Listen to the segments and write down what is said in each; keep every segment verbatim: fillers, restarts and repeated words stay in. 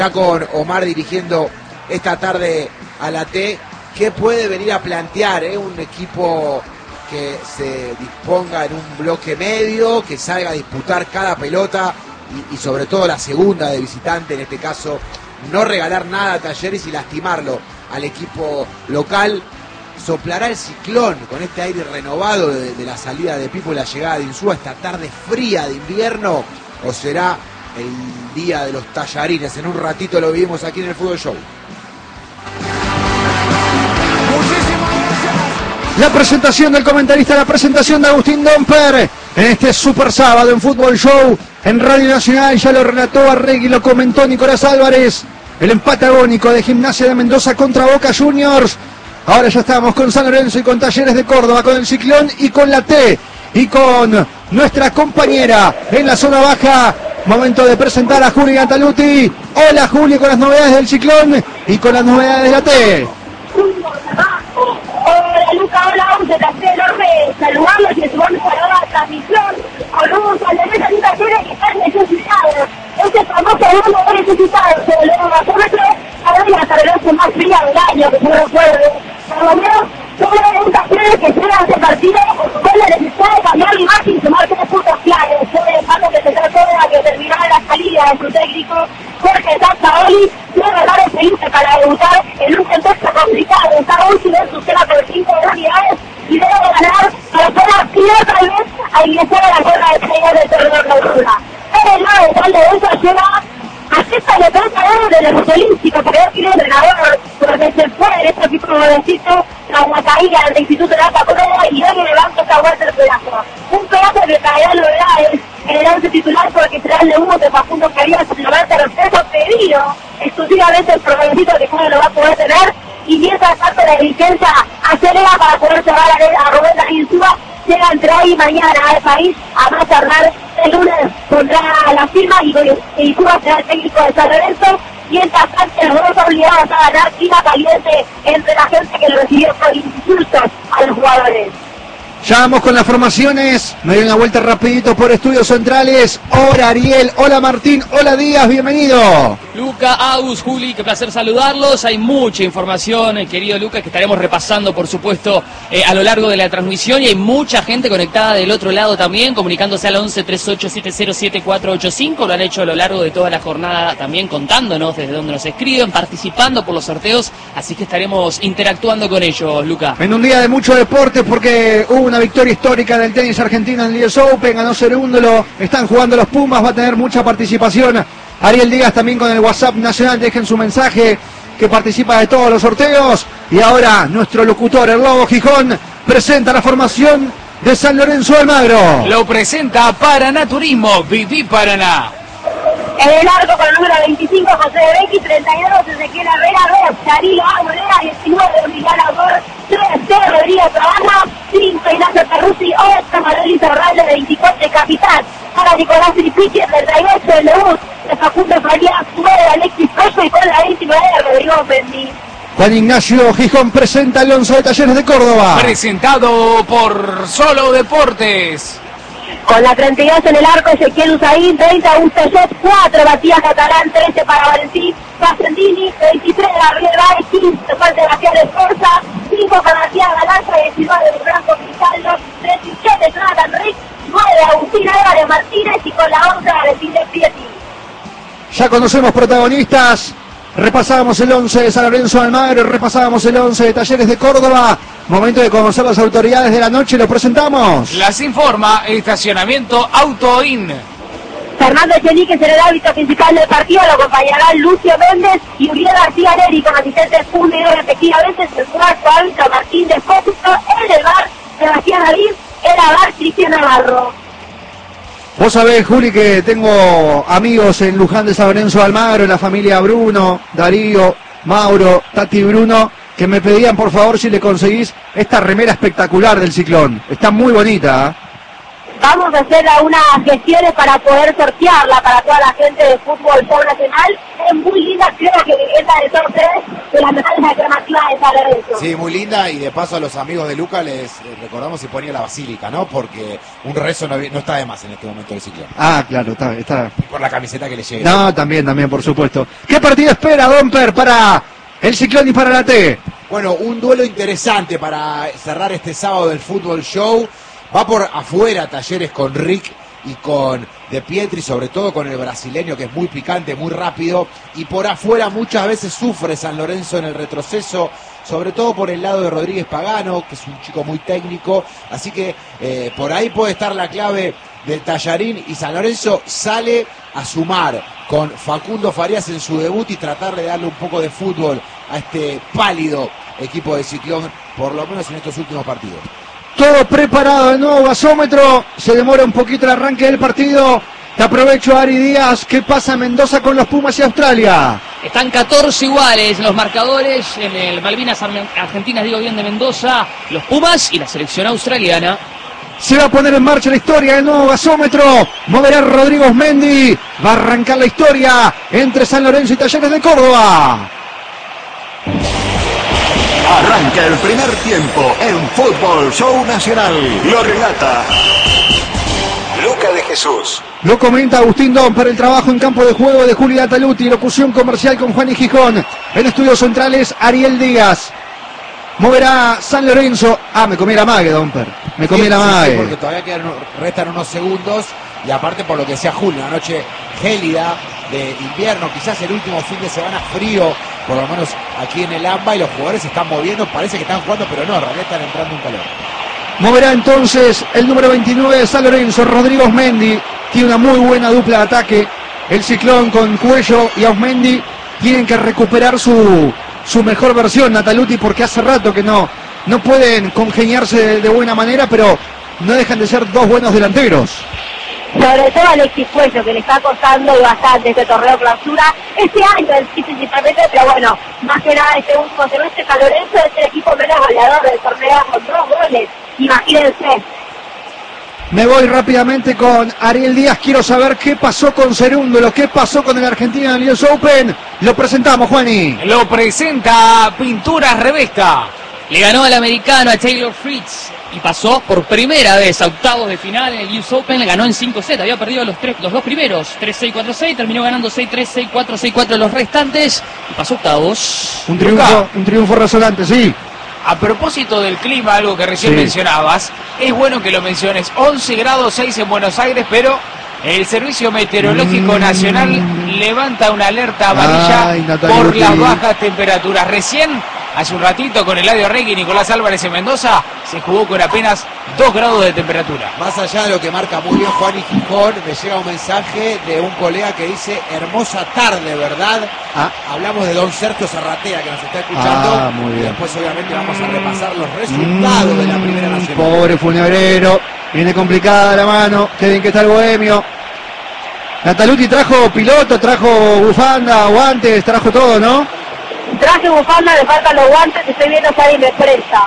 Ya con Omar dirigiendo esta tarde a la T, ¿qué puede venir a plantear eh? un equipo que se disponga en un bloque medio, que salga a disputar cada pelota y, y sobre todo la segunda de visitante, en este caso, no regalar nada a Talleres y lastimarlo al equipo local? ¿Soplará el ciclón con este aire renovado de, de la salida de Pipo y la llegada de Insúa esta tarde fría de invierno? ¿O será el día de los tallarines? En un ratito lo vivimos aquí en el Fútbol Show. La presentación del comentarista, la presentación de Agustín Domper en este super sábado en Fútbol Show en Radio Nacional. Ya lo relató Arregui, lo comentó Nicolás Álvarez. El empate agónico de Gimnasia de Mendoza contra Boca Juniors. Ahora ya estamos con San Lorenzo y con Talleres de Córdoba, con el Ciclón y con la T y con nuestra compañera en la zona baja. Momento de presentar a Juli Gantaluti. Hola Juli, con las novedades del Ciclón y con las novedades de la T. Hola Luca, hola, un placer enorme saludarlos y sumarnos a la transmisión con un Talleres y Talleres que están necesitados. Este famoso mundo de necesitados se volvió a nosotros a la Talleres más fría del año, que yo recuerdo. Por lo menos, solo un Talleres que llega a este partido con la necesidad de cambiar la imagen y sumar tres puntos claves. Fue el paso que se trató de que terminara la salida de su técnico Jorge Sampaoli. Debe ganar el Felipe para debutar en un contexto complicado. Está último en su cena por cinco unidades y debe ganar para poder aspirar tal vez a ingresar a la guerra de estrellas del torneo de clausura. Pero el lado detrás de eso llega acepta la pelota de los futbolísticos, pero no tiene entrenador, porque se fue en este equipo jovencito tras la caída del Instituto de Alta Córdoba y hoy levanta esta vuelta el pedazo. Un pedazo que traerá novedades en el once titular porque será el debut de Facundo Carías en noventa respeto pedido exclusivamente el jovencito que no lo va a poder tener, y mientras tanto la dirigencia acelera para poder cerrar a, a Rubén Darío Insúa. Llega entre hoy y mañana al país a más tardar el lunes pondrá la firma y Insúa será el técnico de San Lorenzo. Mientras tanto los dos son obligados a ganar clima caliente entre la gente que lo recibió por insultos a los jugadores. Ya vamos con las formaciones. Me doy una vuelta rapidito por Estudios Centrales. Hola Ariel, hola Martín, hola Díaz, bienvenido. Luca, Agus, Juli, qué placer saludarlos. Hay mucha información, eh, querido Luca, que estaremos repasando, por supuesto, eh, a lo largo de la transmisión. Y hay mucha gente conectada del otro lado también, comunicándose al once treinta y ocho setenta siete cuatro ocho cinco. Lo han hecho a lo largo de toda la jornada también, contándonos desde dónde nos escriben, participando por los sorteos. Así que estaremos interactuando con ellos, Luca. En un día de mucho deporte, porque hubo una victoria histórica del tenis argentino en el U S Open, ganó Cerúndolo, están jugando los Pumas, va a tener mucha participación. Ariel Díaz también con el WhatsApp nacional, dejen su mensaje, que participa de todos los sorteos. Y ahora nuestro locutor, el Lobo Gijón, presenta la formación de San Lorenzo de Almagro. Lo presenta Paraná Turismo, Viví Paraná. En el arco con el número veinticinco, José de Becky, treinta y dos, Ezequiel Herrera, dos, Charilo Amonera, diecinueve, Miguel Autor, tres, Rodrigo Trabaja, cinco, Ignacio Perruzzi, ocho, Manuel Izarralde, veinticuatro, Capitán, para Nicolás Filipichi, treinta y ocho, el debut de Facundo Farías, nueve, Alexis Coyo, y con la veintinueve, Rodrigo Mendy. Juan Ignacio Gijón presenta el once de Talleres de Córdoba. Presentado por Solo Deportes. Con la treinta y dos en el arco, Ezequiel Usaín, treinta, Augusto Jet, cuatro, Matías Catalán, trece para Valentín Facendini, veintitrés, Gabriel Báez, quince, Fuerte Matías de Esforza, cinco para Matías Galanza, diecinueve, de Franco Cristaldo, treinta y siete, Jonathan Rick, nueve, Agustín Álvarez Martínez, y con la once, Valentín de Prieti. Ya conocemos protagonistas. Repasábamos el once de San Lorenzo de Almagro, repasábamos el once de Talleres de Córdoba. Momento de conocer las autoridades de la noche, lo presentamos. Las informa Estacionamiento Autoin. Fernando Chenique será el árbitro principal del partido, lo acompañarán Lucio Méndez y Uriel García Neri, con asistentes uno y dos respectivamente. El cuarto árbitro Martín de Fósito, en el bar Sebastián David, en la bar Cristian Navarro. Vos sabés, Juli, que tengo amigos en Luján de San Lorenzo de Almagro, en la familia Bruno, Darío, Mauro, Tati Bruno, que me pedían por favor si le conseguís esta remera espectacular del Ciclón. Está muy bonita, ¿eh? Vamos a hacer unas gestiones para poder sortearla para toda la gente de fútbol por nacional. Es muy linda, creo que esta del top tres de las mejores alternativas de San Lorenzo. Sí, muy linda, y de paso a los amigos de Luca les eh, recordamos si ponía la basílica, ¿no? Porque un rezo no, no está de más en este momento del ciclón. Ah, claro, está, está. Por la camiseta que le llegue. No, también, también, por supuesto. ¿Qué partido espera, Domper, para el Ciclón y para la T? Bueno, un duelo interesante para cerrar este sábado del Fútbol Show. Va por afuera Talleres con Rick y con De Pietri, sobre todo con el brasileño, que es muy picante, muy rápido, y por afuera muchas veces sufre San Lorenzo en el retroceso, sobre todo por el lado de Rodríguez Pagano, que es un chico muy técnico, así que eh, por ahí puede estar la clave del Tallarín, y San Lorenzo sale a sumar con Facundo Farías en su debut y tratar de darle un poco de fútbol a este pálido equipo de Ciclón, por lo menos en estos últimos partidos. Todo preparado, el nuevo gasómetro, se demora un poquito el arranque del partido. Te aprovecho, Ari Díaz. ¿Qué pasa en Mendoza con los Pumas y Australia? Están catorce iguales los marcadores en el Malvinas Argentinas, digo bien, de Mendoza, los Pumas y la selección australiana. Se va a poner en marcha la historia del nuevo gasómetro. Moverá Rodrigo Osmendi. Va a arrancar la historia entre San Lorenzo y Talleres de Córdoba. Arranca el primer tiempo en Fútbol Show Nacional. Lo relata Luca de Jesús. Lo comenta Agustín Domper, el trabajo en campo de juego de Juli Ataluti, locución comercial con Juan y Gijón. En estudios centrales, Ariel Díaz. Moverá San Lorenzo. Ah, me comí la mague, Domper. Me comí Sí, la sí, mague. sí, porque todavía quedan, restan unos segundos, y aparte por lo que sea Julio, una noche gélida de invierno, quizás el último fin de semana frío, por lo menos aquí en el AMBA, y los jugadores se están moviendo, parece que están jugando, pero no, en realidad están entrando un calor. Moverá entonces el número veintinueve de San Lorenzo, Rodrigo Osmendi. Tiene una muy buena dupla de ataque. El Ciclón con Cuello y Osmendi tienen que recuperar su, su mejor versión, Nataluti, porque hace rato que no, no pueden congeniarse de, de buena manera, pero no dejan de ser dos buenos delanteros. Sobre todo Alexis Cuello, que le está costando bastante este torneo clausura. Este año sí, principalmente, pero bueno, más que nada este último semestre, San Lorenzo es el equipo menos goleador del torneo con dos goles. Imagínense. Me voy rápidamente con Ariel Díaz. Quiero saber qué pasó con Cerúndolo, qué pasó con el Argentina en el U S Open. Lo presentamos, Juani. Lo presenta Pinturas Rebesta. Le ganó al americano, a Taylor Fritz, y pasó por primera vez a octavos de final en el U S Open. Le ganó en cinco sets, había perdido los, tres, los dos primeros, tres seis, cuatro seis, terminó ganando seis tres, seis cuatro, seis cuatro los restantes, y pasó a octavos. Un triunfo, un triunfo resonante, sí. A propósito del clima, algo que recién Sí. mencionabas, es bueno que lo menciones. once grados seis en Buenos Aires, pero el Servicio Meteorológico Mm. Nacional levanta una alerta amarilla Ay, Natalia por Guti. las bajas temperaturas. Recién, hace un ratito, con Eladio Regui y Nicolás Álvarez en Mendoza, se jugó con apenas dos grados de temperatura. Más allá de lo que marca muy bien Juan y Gijón, me llega un mensaje de un colega que dice: hermosa tarde, ¿verdad? Ah. Hablamos de don Sergio Zarratea, que nos está escuchando. Ah, muy bien. Y después obviamente vamos a repasar los resultados de la primera Mm, nacional. Pobre Funebrero, viene complicada la mano. Qué bien que está el bohemio. Nataluti trajo piloto, trajo bufanda, guantes, trajo todo, ¿no? Traje bufanda, me faltan los guantes, estoy viendo si alguien me presta.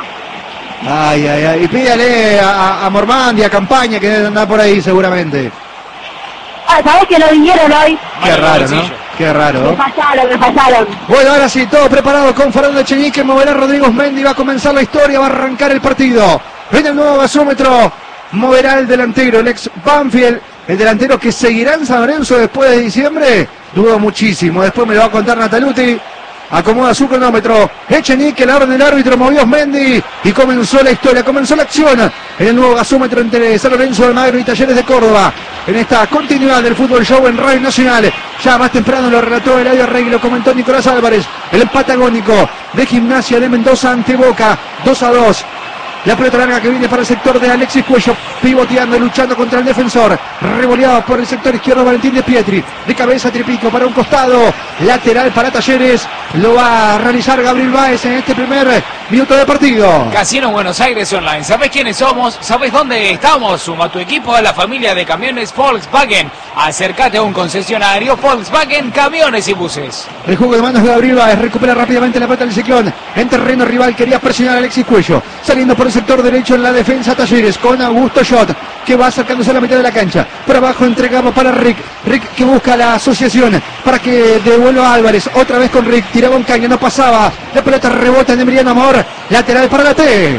Ay, ay, ay. Y pídale a, a Mormandia, a Campaña, que debe andar por ahí seguramente. Ah, ¿sabés que no vinieron hoy? Qué Mano, raro, ¿no? bolsillo. Qué raro. Me fallaron, me fallaron. Bueno, ahora sí, todo preparado con Fernando Echenique, moverá Rodrigo Osmendi, va a comenzar la historia, va a arrancar el partido. En el nuevo gasómetro, moverá el delantero, el ex Banfield, el delantero que seguirá en San Lorenzo después de diciembre. Dudo muchísimo, después me lo va a contar Nataluti. Acomoda su cronómetro, Echenique, la orden del árbitro, movió Osmendi y comenzó la historia, comenzó la acción en el nuevo gasómetro entre San Lorenzo de Almagro y Talleres de Córdoba. En esta continuidad del Fútbol Show en Radio Nacional, ya más temprano lo relató Eladio Regui, lo comentó Nicolás Álvarez, el empate agónico de Gimnasia de Mendoza ante Boca, dos a dos. La pelota larga que viene para el sector de Alexis Cuello, pivoteando, luchando contra el defensor, revoleado por el sector izquierdo Valentín de Pietri, de cabeza Tripico para un costado, lateral para Talleres, lo va a realizar Gabriel Báez en este primer minuto de partido. Casino Buenos Aires Online. ¿Sabés quiénes somos? ¿Sabés dónde estamos? Suma tu equipo a la familia de camiones Volkswagen. Acércate a un concesionario Volkswagen Camiones y Buses. El juego de manos de Gabriel Báez, recupera rápidamente la pelota del Ciclón, en terreno rival quería presionar a Alexis Cuello, saliendo por el sector derecho en la defensa Talleres, con Augusto Schott, que va acercándose a la mitad de la cancha. Por abajo entregaba para Rick. Rick que busca la asociación para que devuelva a Álvarez. Otra vez con Rick. Tiraba un caño, no pasaba. La pelota rebota en Emiliano Amor. Lateral para la T.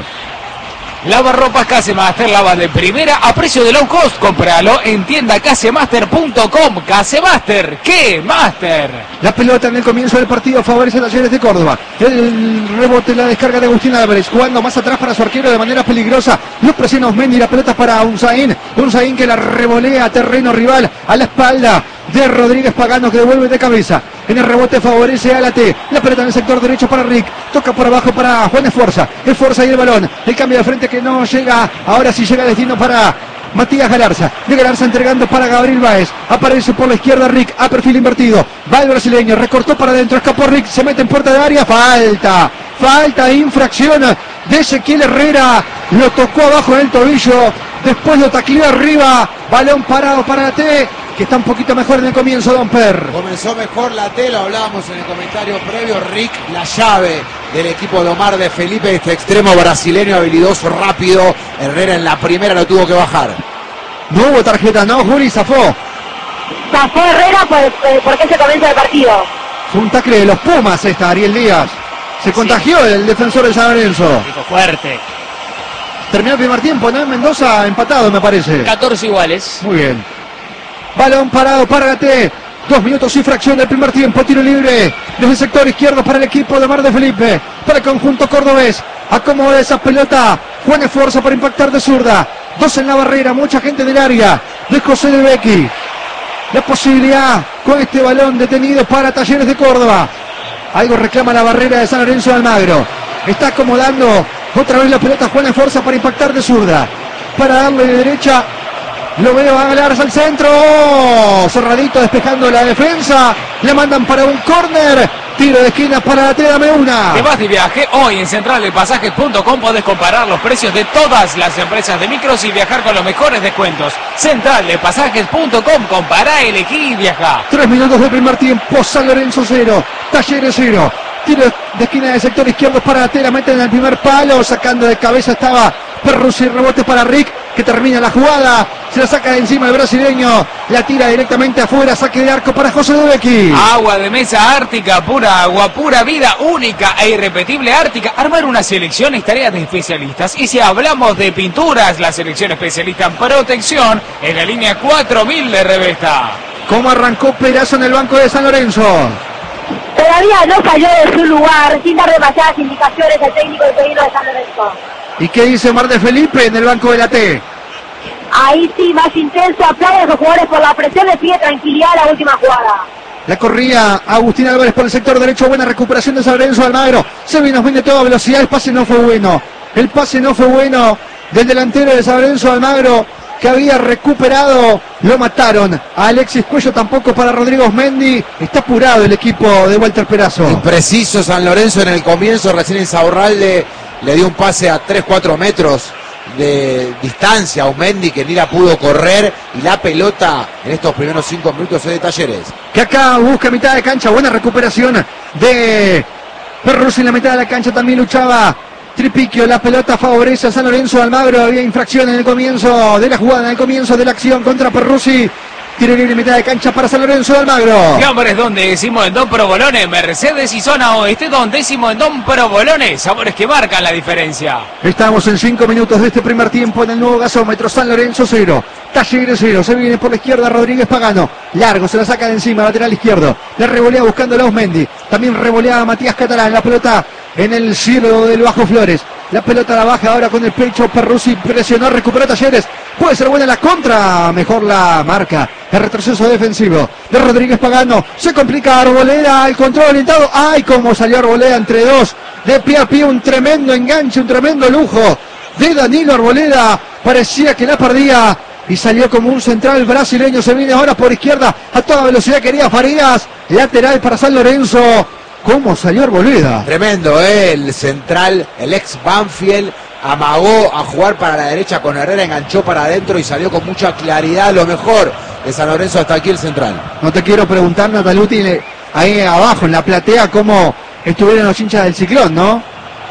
Lavarropas Casemaster, lava de primera a precio de low cost. Cómpralo en tienda casemaster punto com. Casemaster, ¿qué? Master. La pelota en el comienzo del partido favorece a Talleres de Córdoba. El rebote, la descarga de Agustín Álvarez, jugando más atrás para su arquero de manera peligrosa. Lo presiona Osmendi, la pelota para Unzaín. Unzaín que la revolea a terreno rival a la espalda de Rodríguez Pagano, que devuelve de cabeza. En el rebote favorece a la T. La pelota en el sector derecho para Rick. Toca por abajo para Juan Esforza. Esforza y el balón. El cambio de frente que no llega. Ahora sí llega destino para Matías Galarza. De Galarza entregando para Gabriel Báez. Aparece por la izquierda Rick. A perfil invertido. Va el brasileño. Recortó para adentro. Escapó Rick. Se mete en puerta de área. Falta. Falta. Infracción de Ezequiel Herrera. Lo tocó abajo del tobillo. Después lo tacleó arriba. Balón parado para la T, que está un poquito mejor en el comienzo, Don Per. Comenzó mejor la T, lo hablábamos en el comentario previo. Rick, la llave del equipo de Omar de Felipe, este extremo brasileño habilidoso, rápido. Herrera en la primera lo tuvo que bajar. No hubo tarjeta, ¿no, Juli? Zafó. Zafó Herrera por, porque es el comienzo del partido. Fue un tacle de los Pumas esta, Ariel Díaz. Se contagió sí. El defensor de San Lorenzo. Dijo fuerte. Terminó el primer tiempo, ¿no? En Mendoza empatado, me parece. catorce iguales. Muy bien. Balón parado para la T. Dos minutos y fracción del primer tiempo. Tiro libre desde el sector izquierdo para el equipo de Omar de Felipe. Para el conjunto cordobés. Acomoda esa pelota. Juan Esforza para impactar de zurda. Dos en la barrera. Mucha gente del área de José de Becchi. La posibilidad con este balón detenido para Talleres de Córdoba. Algo reclama la barrera de San Lorenzo de Almagro. Está acomodando otra vez la pelota Juan Esforza para impactar de zurda. Para darle de derecha. Lo veo a Galarza al centro. Cerradito despejando la defensa. Le mandan para un córner. Tiro de esquina para la T, dame una. Te vas de viaje. Hoy en central de pasajes punto com podés comparar los precios de todas las empresas de micros y viajar con los mejores descuentos. central de pasajes punto com. Compará, elegí y viajá. Tres minutos de primer tiempo. San Lorenzo cero. Talleres cero. Tiro de esquina del sector izquierdo para la T. La meten en el primer palo. Sacando de cabeza estaba Perruzzi. Rebote para Rick, que termina la jugada. Se la saca de encima el brasileño. La tira directamente afuera. Saque de arco para José de Becchi. Agua de mesa Ártica, pura agua, pura vida, única e irrepetible Ártica. Armar una selección es tarea de especialistas. Y si hablamos de pinturas, la selección especialista en protección en la línea cuatro mil de Revesta. ¿Cómo arrancó Perazo en el banco de San Lorenzo? Todavía no salió de su lugar, sin dar demasiadas indicaciones al técnico del pedido de San Lorenzo. ¿Y qué dice Omar de Felipe en el banco de la T? Ahí sí, más intenso, aplaude a los jugadores por la presión, le pide tranquilidad a la última jugada. La corría Agustín Álvarez por el sector derecho, buena recuperación de San Lorenzo de Almagro. Se vino de toda velocidad, el pase no fue bueno. El pase no fue bueno del delantero de San Lorenzo de Almagro, que había recuperado. Lo mataron a Alexis Cuello, tampoco para Rodrigo Osmendi. Está apurado el equipo de Walter Perazo. Impreciso San Lorenzo en el comienzo, recién en Saurralde le dio un pase a tres cuatro metros de distancia a Osmendi, que ni la pudo correr, y la pelota en estos primeros cinco minutos es de Talleres, que acá busca mitad de cancha. Buena recuperación de Perruzzi en la mitad de la cancha. También luchaba Tripiquio. La pelota favorece a San Lorenzo de Almagro. Había infracción en el comienzo de la jugada, en el comienzo de la acción contra Perruzzi. Tiro libre en mitad de cancha para San Lorenzo de Almagro. ¿Qué hombres donde decimos en Don Provolone? Mercedes y zona oeste, donde decimos en Don Provolone. Sabores que marcan la diferencia. Estamos en cinco minutos de este primer tiempo en el nuevo gasómetro. San Lorenzo cero, Talleres cero. Se viene por la izquierda Rodríguez Pagano. Largo, se la saca de encima, lateral izquierdo. Le revolea buscando a Osmendi. También revolea a Matías Catalán. La pelota en el cielo del Bajo Flores. La pelota la baja ahora con el pecho. Perruzzi presionó, recuperó Talleres. Puede ser buena la contra. Mejor la marca. El retroceso defensivo de Rodríguez Pagano. Se complica Arboleda. El control orientado. ¡Ay! Cómo salió Arboleda entre dos. De pie a pie. Un tremendo enganche. Un tremendo lujo de Danilo Arboleda. Parecía que la perdía. Y salió como un central brasileño. Se viene ahora por izquierda. A toda velocidad quería Farías. Lateral para San Lorenzo. ¿Cómo salió Arboleda? Tremendo, ¿eh? El central, el ex Banfield, amagó a jugar para la derecha con Herrera, enganchó para adentro y salió con mucha claridad. Lo mejor de San Lorenzo hasta aquí el central. No te quiero preguntar, Nataluti, ahí abajo en la platea, cómo estuvieron los hinchas del Ciclón, ¿no?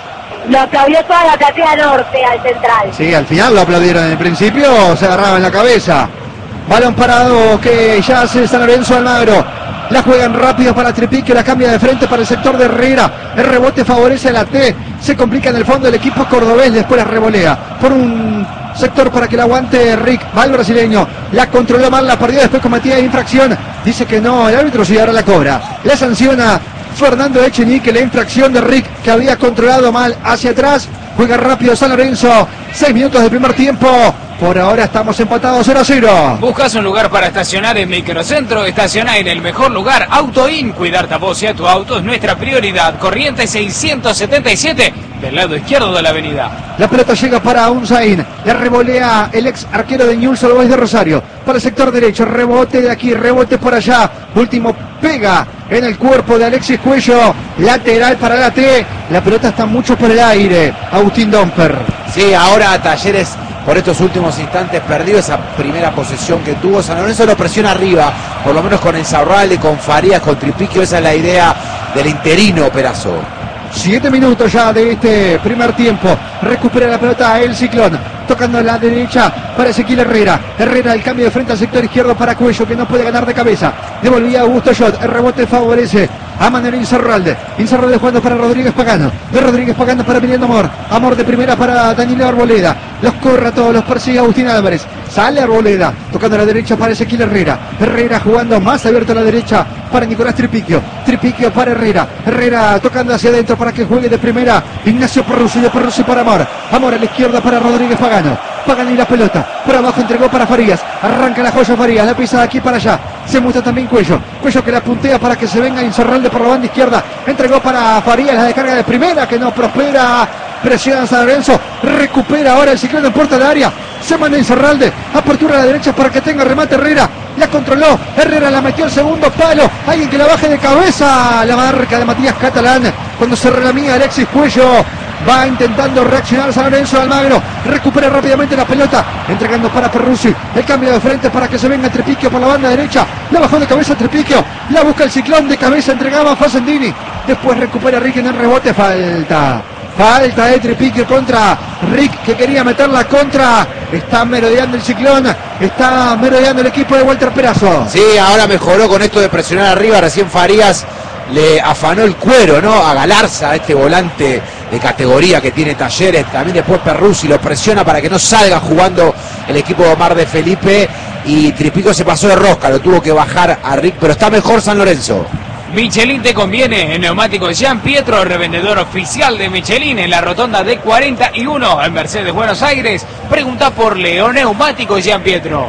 lo aplaudió toda la platea norte al central. Sí, al final lo aplaudieron. En principio se agarraba en la cabeza. Balón parado que ya hace San Lorenzo Almagro. La juegan rápido para Tripiquio, la cambia de frente para el sector de Herrera. El rebote favorece a la T. Se complica en el fondo el equipo cordobés, después la revolea por un sector para que la aguante Rick. Va el brasileño, la controló mal, la perdió, después cometía infracción. Dice que no, el árbitro sí ahora la cobra. La sanciona Fernando Echenique, la infracción de Rick que había controlado mal hacia atrás. Juega rápido San Lorenzo. Seis minutos de primer tiempo. Por ahora estamos empatados cero a cero. ¿Buscas un lugar para estacionar en Microcentro? Estaciona en el mejor lugar, AutoIn. Cuidarte a vos y a tu auto es nuestra prioridad. Corrientes seiscientos setenta y siete, del lado izquierdo de la avenida. La pelota llega para Unzain. La revolea el ex arquero de Newell's Old Boys de Rosario. Para el sector derecho. Rebote de aquí, rebote por allá. Último pega en el cuerpo de Alexis Cuello. Lateral para la T. La pelota está mucho por el aire. Agustín Domper. Sí, ahora Talleres, por estos últimos instantes, perdió esa primera posesión que tuvo. San Lorenzo lo presiona arriba, por lo menos con Insaurralde, con Farías, con Tripiquio. Esa es la idea del interino Perazo. Siete minutos ya de este primer tiempo. Recupera la pelota el Ciclón. Tocando a la derecha para Ezequiel Herrera. Herrera el cambio de frente al sector izquierdo para Cuello, que no puede ganar de cabeza. Devolvía a Augusto Schott. El rebote favorece a Manuel Insaurralde. Insaurralde jugando para Rodríguez Pagano. De Rodríguez Pagano para Emiliano Amor. Amor de primera para Danilo Arboleda. Los corre a todos, los persigue Agustín Álvarez. Sale Arboleda. Tocando a la derecha para Ezequiel Herrera. Herrera jugando más abierto a la derecha para Nicolás Tripiquio. Tripiquio para Herrera. Herrera tocando hacia adentro para que juegue de primera Ignacio Perruzzi. De Perruzzi para Amor. Amor a la izquierda para Rodríguez Pagano. Pagano y la pelota. Por abajo entregó para Farías. Arranca la joya Farías. La pisa de aquí para allá. Se muestra también Cuello. Cuello que la puntea para que se venga Insaurralde por la banda izquierda. Entregó para Farías. La descarga de primera que no prospera. Presiona San Lorenzo. Recupera ahora el Ciclón en puerta de área. Se manda Insaurralde. Apertura a la derecha para que tenga remate Herrera. La controló. Herrera la metió al segundo palo. Alguien que la baje de cabeza. La marca de Matías Catalán. Cuando se relamía Alexis Cuello. Va intentando reaccionar San Lorenzo de Almagro. Recupera rápidamente la pelota. Entregando para Perruzzi. El cambio de frente para que se venga Tripiquio por la banda derecha. La bajó de cabeza Tripiquio. La busca el Ciclón de cabeza. Entregaba a Facendini. Después recupera Rick en el rebote. Falta. Falta de Tripiquio contra Rick, que quería meterla contra. Está merodeando el Ciclón. Está merodeando el equipo de Walter Perazo. Sí, ahora mejoró con esto de presionar arriba. Recién Farías le afanó el cuero, ¿no? A Galarza, a este volante de categoría que tiene Talleres. También después Perruzzi lo presiona para que no salga jugando el equipo de Omar de Felipe. Y Tripiquio se pasó de rosca, lo tuvo que bajar a Rick, pero está mejor San Lorenzo. Michelin te conviene. El neumático Jean Pietro, revendedor oficial de Michelin en la rotonda de cuarenta y uno en Mercedes, Buenos Aires. Pregunta por Leo Neumático Jean Pietro.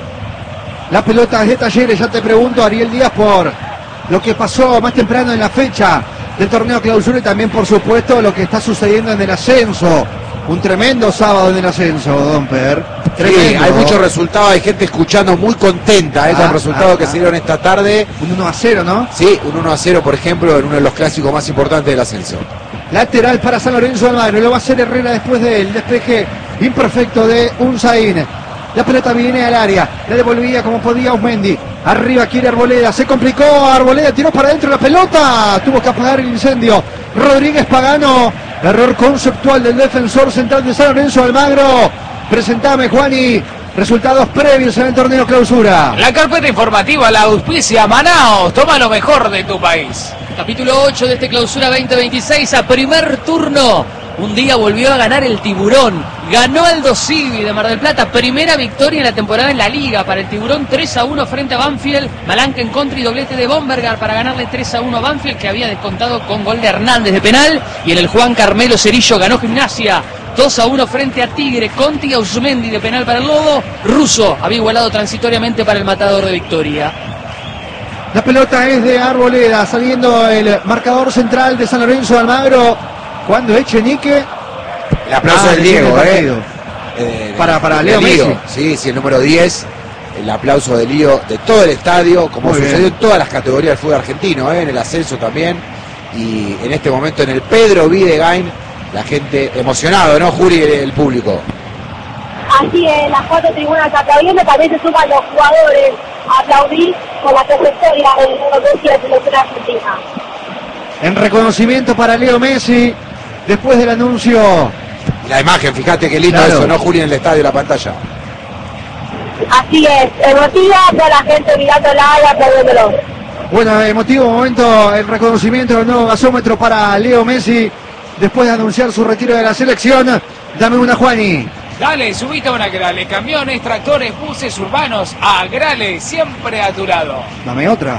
La pelota es de Talleres. Ya te pregunto, Ariel Díaz, por lo que pasó más temprano en la fecha del torneo clausura y también, por supuesto, lo que está sucediendo en el ascenso. Un tremendo sábado en el ascenso, Domper. Sí, hay muchos resultados, hay gente escuchando muy contenta eh, ah, con los resultados ah, que ah. se dieron esta tarde. Un uno a cero, ¿no? Sí, un uno a cero, por ejemplo, en uno de los clásicos más importantes del ascenso. Lateral para San Lorenzo Almagro. Lo va a hacer Herrera después del despeje imperfecto de Unzain. La pelota viene al área. La devolvía como podía Usmendi. Arriba quiere Arboleda. Se complicó. Arboleda tiró para adentro la pelota. Tuvo que apagar el incendio. Rodríguez Pagano. Error conceptual del defensor central de San Lorenzo Almagro. Presentame, Juani, resultados previos en el torneo clausura. La carpeta informativa la auspicia Manaos. Toma lo mejor de tu país. Capítulo ocho de este clausura veinte veintiséis. A primer turno. Un día volvió a ganar el Tiburón. Ganó Aldo Civi de Mar del Plata. Primera victoria en la temporada en la Liga para el Tiburón. tres a uno frente a Banfield. Malanca en contra y doblete de Bombergar para ganarle tres a uno a Banfield, que había descontado con gol de Hernández de penal. Y en el Juan Carmelo Cerillo ganó Gimnasia. dos a uno frente a Tigre. Conti y Ausmendi de penal para el Lobo. Russo había igualado transitoriamente para el Matador de Victoria. La pelota es de Arboleda. Saliendo el marcador central de San Lorenzo Almagro. Cuando Echenique. El aplauso ah, del Diego, eh. eh. Para, para Leo Lío. Messi. Sí, sí, el número diez. El aplauso de Lío de todo el estadio, como Muy sucedió bien. en todas las categorías del fútbol argentino, eh, en el ascenso también. Y en este momento en el Pedro Videgain, la gente emocionado, ¿no, Juli, el público? Así es, las cuatro tribunas aplaudiendo, también se suman los jugadores a aplaudir con la trayectoria de la selección argentina. En reconocimiento para Leo Messi, después del anuncio. La imagen, fíjate qué lindo Claro. eso, ¿no, Juli? En el estadio, la pantalla. Así es, emotiva, toda la gente mirándola y aplaudiéndolo. Bueno, emotivo momento, el reconocimiento del nuevo gasómetro para Leo Messi, después de anunciar su retiro de la selección. Dame una, Juani. Dale, subite a una Grale. Camiones, tractores, buses urbanos. A Grale, siempre a tu lado. Dame otra.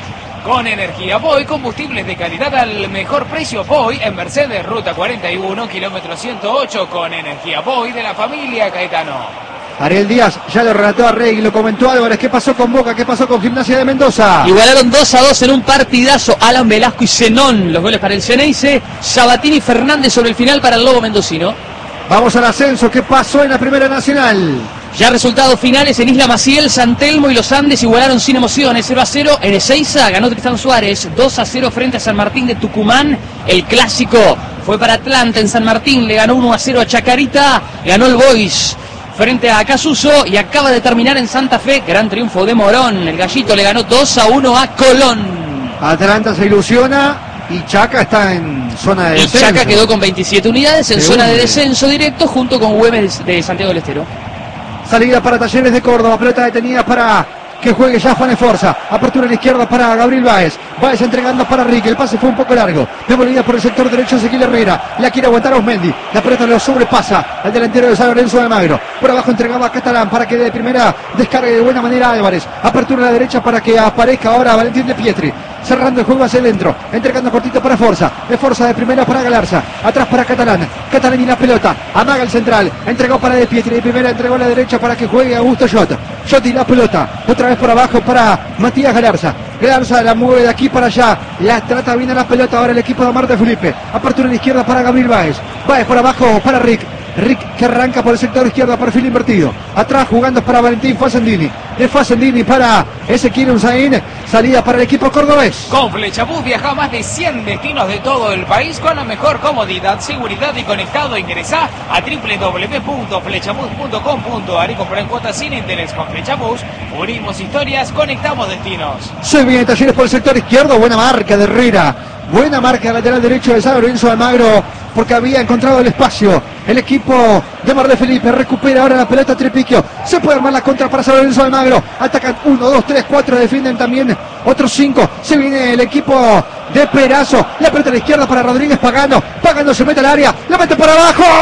Con energía Boy, combustibles de calidad al mejor precio. Boy en Mercedes, ruta cuarenta y uno, kilómetro ciento ocho. Con energía Boy de la familia Caetano. Ariel Díaz ya lo relató a Rey, lo comentó Álvarez. ¿Qué pasó con Boca? ¿Qué pasó con Gimnasia de Mendoza? Igualaron dos a dos en un partidazo. Alan Velasco y Zenón, los goles para el Ceneice. Sabatini y Fernández sobre el final para el Lobo Mendocino. Vamos al ascenso. ¿Qué pasó en la Primera Nacional? Ya resultados finales en Isla Maciel, San Telmo y los Andes igualaron sin emociones. cero a cero en Ezeiza, ganó Tristán Suárez. dos a cero frente a San Martín de Tucumán. El clásico fue para Atlanta en San Martín, le ganó uno a cero a Chacarita. Ganó el Boys frente a Casuso y acaba de terminar en Santa Fe. Gran triunfo de Morón. El Gallito le ganó dos a uno a Colón. Atlanta se ilusiona y Chaca está en zona de Y descenso. Chaca quedó con veintisiete unidades en Se zona de hunde. descenso directo junto con Güemes de Santiago del Estero. Salida para Talleres de Córdoba, pelota detenida para que juegue ya Juan Esforza. Apertura a la izquierda para Gabriel Báez. Báez entregando para Rique. El pase fue un poco largo. Devolvida por el sector derecho Ezequiel Herrera. La quiere aguantar Osmendi. La pelota lo sobrepasa al delantero de San Lorenzo de Almagro. Por abajo entregaba a Catalán para que de primera descargue de buena manera a Álvarez. Apertura a la derecha para que aparezca ahora Valentín de Pietri. Cerrando el juego hacia adentro. Entregando cortito para Forza. De Forza de primera para Galarza. Atrás para Catalán. Catalán y la pelota. Amaga el central. Entregó para de Pietri. De primera entregó a la derecha para que juegue Augusto Jota. Jota y la pelota. Otra vez por abajo para Matías Galarza. Galarza la mueve de aquí para allá. La trata bien a la pelota ahora el equipo de Omar de Felipe. Apertura a la izquierda para Gabriel Báez. Báez por abajo para Rick. Rick que arranca por el sector izquierdo, perfil invertido. Atrás jugando para Valentín Facendini. De Facendini para Ezequiel Unzaín. Salida para el equipo cordobés. Con Flechabús viaja a más de cien destinos de todo el país con la mejor comodidad, seguridad y conectado. Ingresá a doble u doble u doble u punto flechabús punto com punto a r y comprá en cuotas sin interés. Con Flechabús unimos historias, conectamos destinos. Se viene Talleres por el sector izquierdo. Buena marca de Herrera. Buena marca lateral derecho de San Lorenzo de Almagro, porque había encontrado el espacio. El equipo de Mar de Felipe recupera ahora la pelota Trepiquio. Se puede armar la contra para San Lorenzo de Almagro. Atacan uno, dos, tres, cuatro. Defienden también otros cinco. Se viene el equipo de Perazo. La pelota a la izquierda para Rodríguez Pagano. Pagano se mete al área. La mete para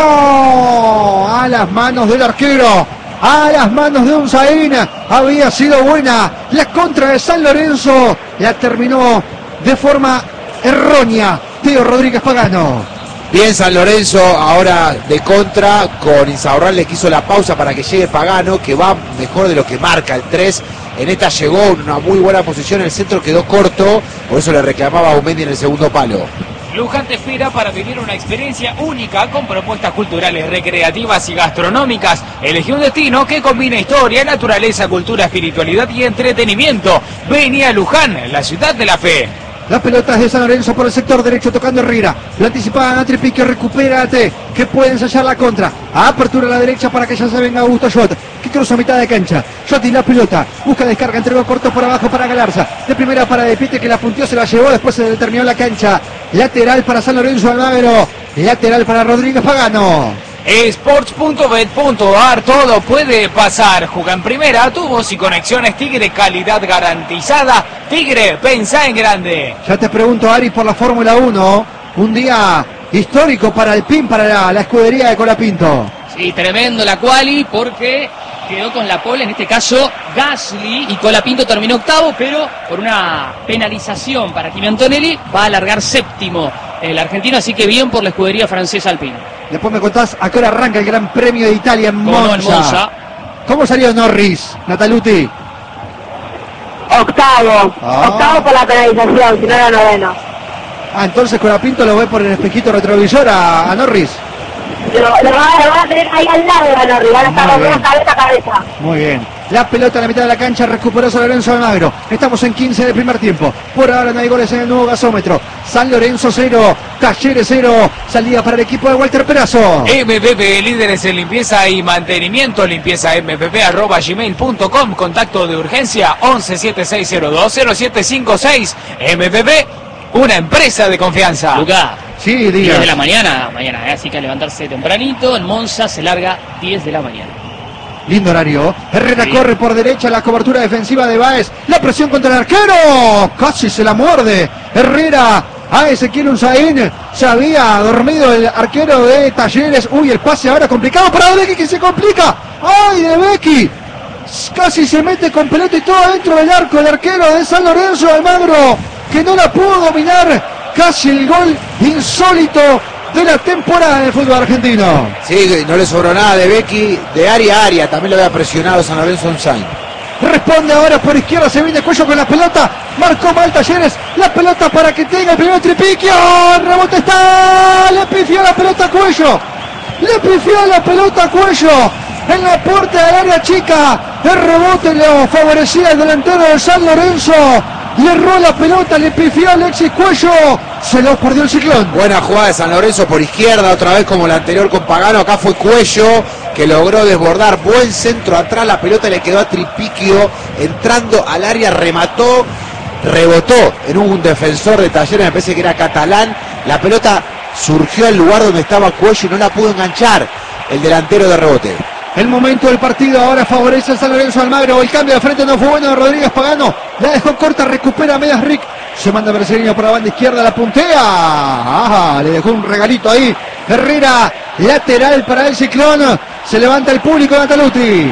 abajo. A las manos del arquero. A las manos de Unzaín. Había sido buena la contra de San Lorenzo. La terminó de forma errónea Teo Rodríguez Pagano. Bien San Lorenzo, ahora de contra, con Insaurral le quiso la pausa para que llegue Pagano, que va mejor de lo que marca el tres. En esta llegó en una muy buena posición, el centro quedó corto, por eso le reclamaba a Aumendi en el segundo palo. Luján te espera para vivir una experiencia única con propuestas culturales, recreativas y gastronómicas. Elegí un destino que combina historia, naturaleza, cultura, espiritualidad y entretenimiento. Vení a Luján, la ciudad de la fe. Las pelotas de San Lorenzo por el sector derecho tocando Herrera. La anticipaban a Trepiquio, recupérate, que puede ensayar la contra. A apertura a la derecha para que ya se venga Augusto Jot, que cruza a mitad de cancha. Jot y la pelota, busca descarga, entregó corto por abajo para Galarza. De primera para De Pietri, que la puntió, se la llevó, después se determinó la cancha. Lateral para San Lorenzo Almagro, lateral para Rodríguez Pagano. Sports punto bet punto a r, todo puede pasar. Juega en primera, tubos y conexiones Tigre, calidad garantizada. Tigre, pensá en grande. Ya te pregunto, Ari, por la Fórmula uno. Un día histórico para el P I N, para la, la escudería de Colapinto. Sí, tremendo la quali porque quedó con la pole, en este caso Gasly, y Colapinto terminó octavo, pero por una penalización para Kimi Antonelli va a alargar séptimo el argentino, así que bien por la escudería francesa Alpine. Después me contás a qué hora arranca el Gran Premio de Italia en Como no, en Monza. Monza. ¿Cómo salió Norris, Nataluti? Octavo. Ah. Octavo por la penalización, si no era noveno. Ah, entonces Colapinto lo ve por el espejito retrovisor a, a Norris. Lo, lo, van, lo van a tener ahí al lado de la Norri, van a estar Muy los dos bien. cabeza a cabeza. Muy bien. La pelota en la mitad de la cancha, recuperó San Lorenzo Almagro. Estamos en quince del primer tiempo. Por ahora no hay goles en el nuevo gasómetro. San Lorenzo cero, Talleres cero. Salida para el equipo de Walter Perazo. M P P, líderes en limpieza y mantenimiento. Limpieza m p p arroba gmail punto com. Contacto de urgencia once setenta y seis cero dos cero siete cinco seis. M P P, una empresa de confianza. Luca, Sí, diez diga. de la mañana, mañana, ¿eh? Así que a levantarse tempranito. En Monza se larga diez de la mañana. Lindo horario. Herrera Sí. corre por derecha, la cobertura defensiva de Báez. La presión contra el arquero. Casi se la muerde. Herrera a Ezequiel Unzaín. Se había dormido el arquero de Talleres. Uy, el pase ahora complicado para Becky, que se complica. ¡Ay, de Becky! Casi se mete con pelota y todo dentro del arco. El arquero de San Lorenzo de Almagro, que no la pudo dominar. Casi el gol insólito de la temporada del fútbol argentino. Sí, no le sobró nada de Becky, de área a área, también lo había presionado San Lorenzo Unzaín. Responde ahora por izquierda, se viene Cuello con la pelota. Marcó mal Talleres, la pelota para que tenga el primer tripiquio. El rebote está, le pifió la pelota a Cuello. Le pifió la pelota a Cuello. En la puerta del área chica. El rebote lo favorecía el delantero de San Lorenzo. Le erró la pelota, le pifió a Alexis Cuello. Se lo perdió el Ciclón. Buena jugada de San Lorenzo por izquierda, otra vez como la anterior con Pagano. Acá fue Cuello que logró desbordar. Buen centro atrás, la pelota le quedó a Tripiquio. Entrando al área, remató, rebotó en un defensor de Talleres, me parece que era catalán. La pelota surgió al lugar donde estaba Cuello y no la pudo enganchar el delantero de rebote. El momento del partido ahora favorece a San Lorenzo Almagro. El cambio de frente no fue bueno de Rodríguez Pagano. La dejó corta, recupera a medias Rick. Se manda Brasileño por la banda izquierda, la puntea. Ajá, le dejó un regalito ahí. Herrera, lateral para el Ciclón. Se levanta el público de Nataluti.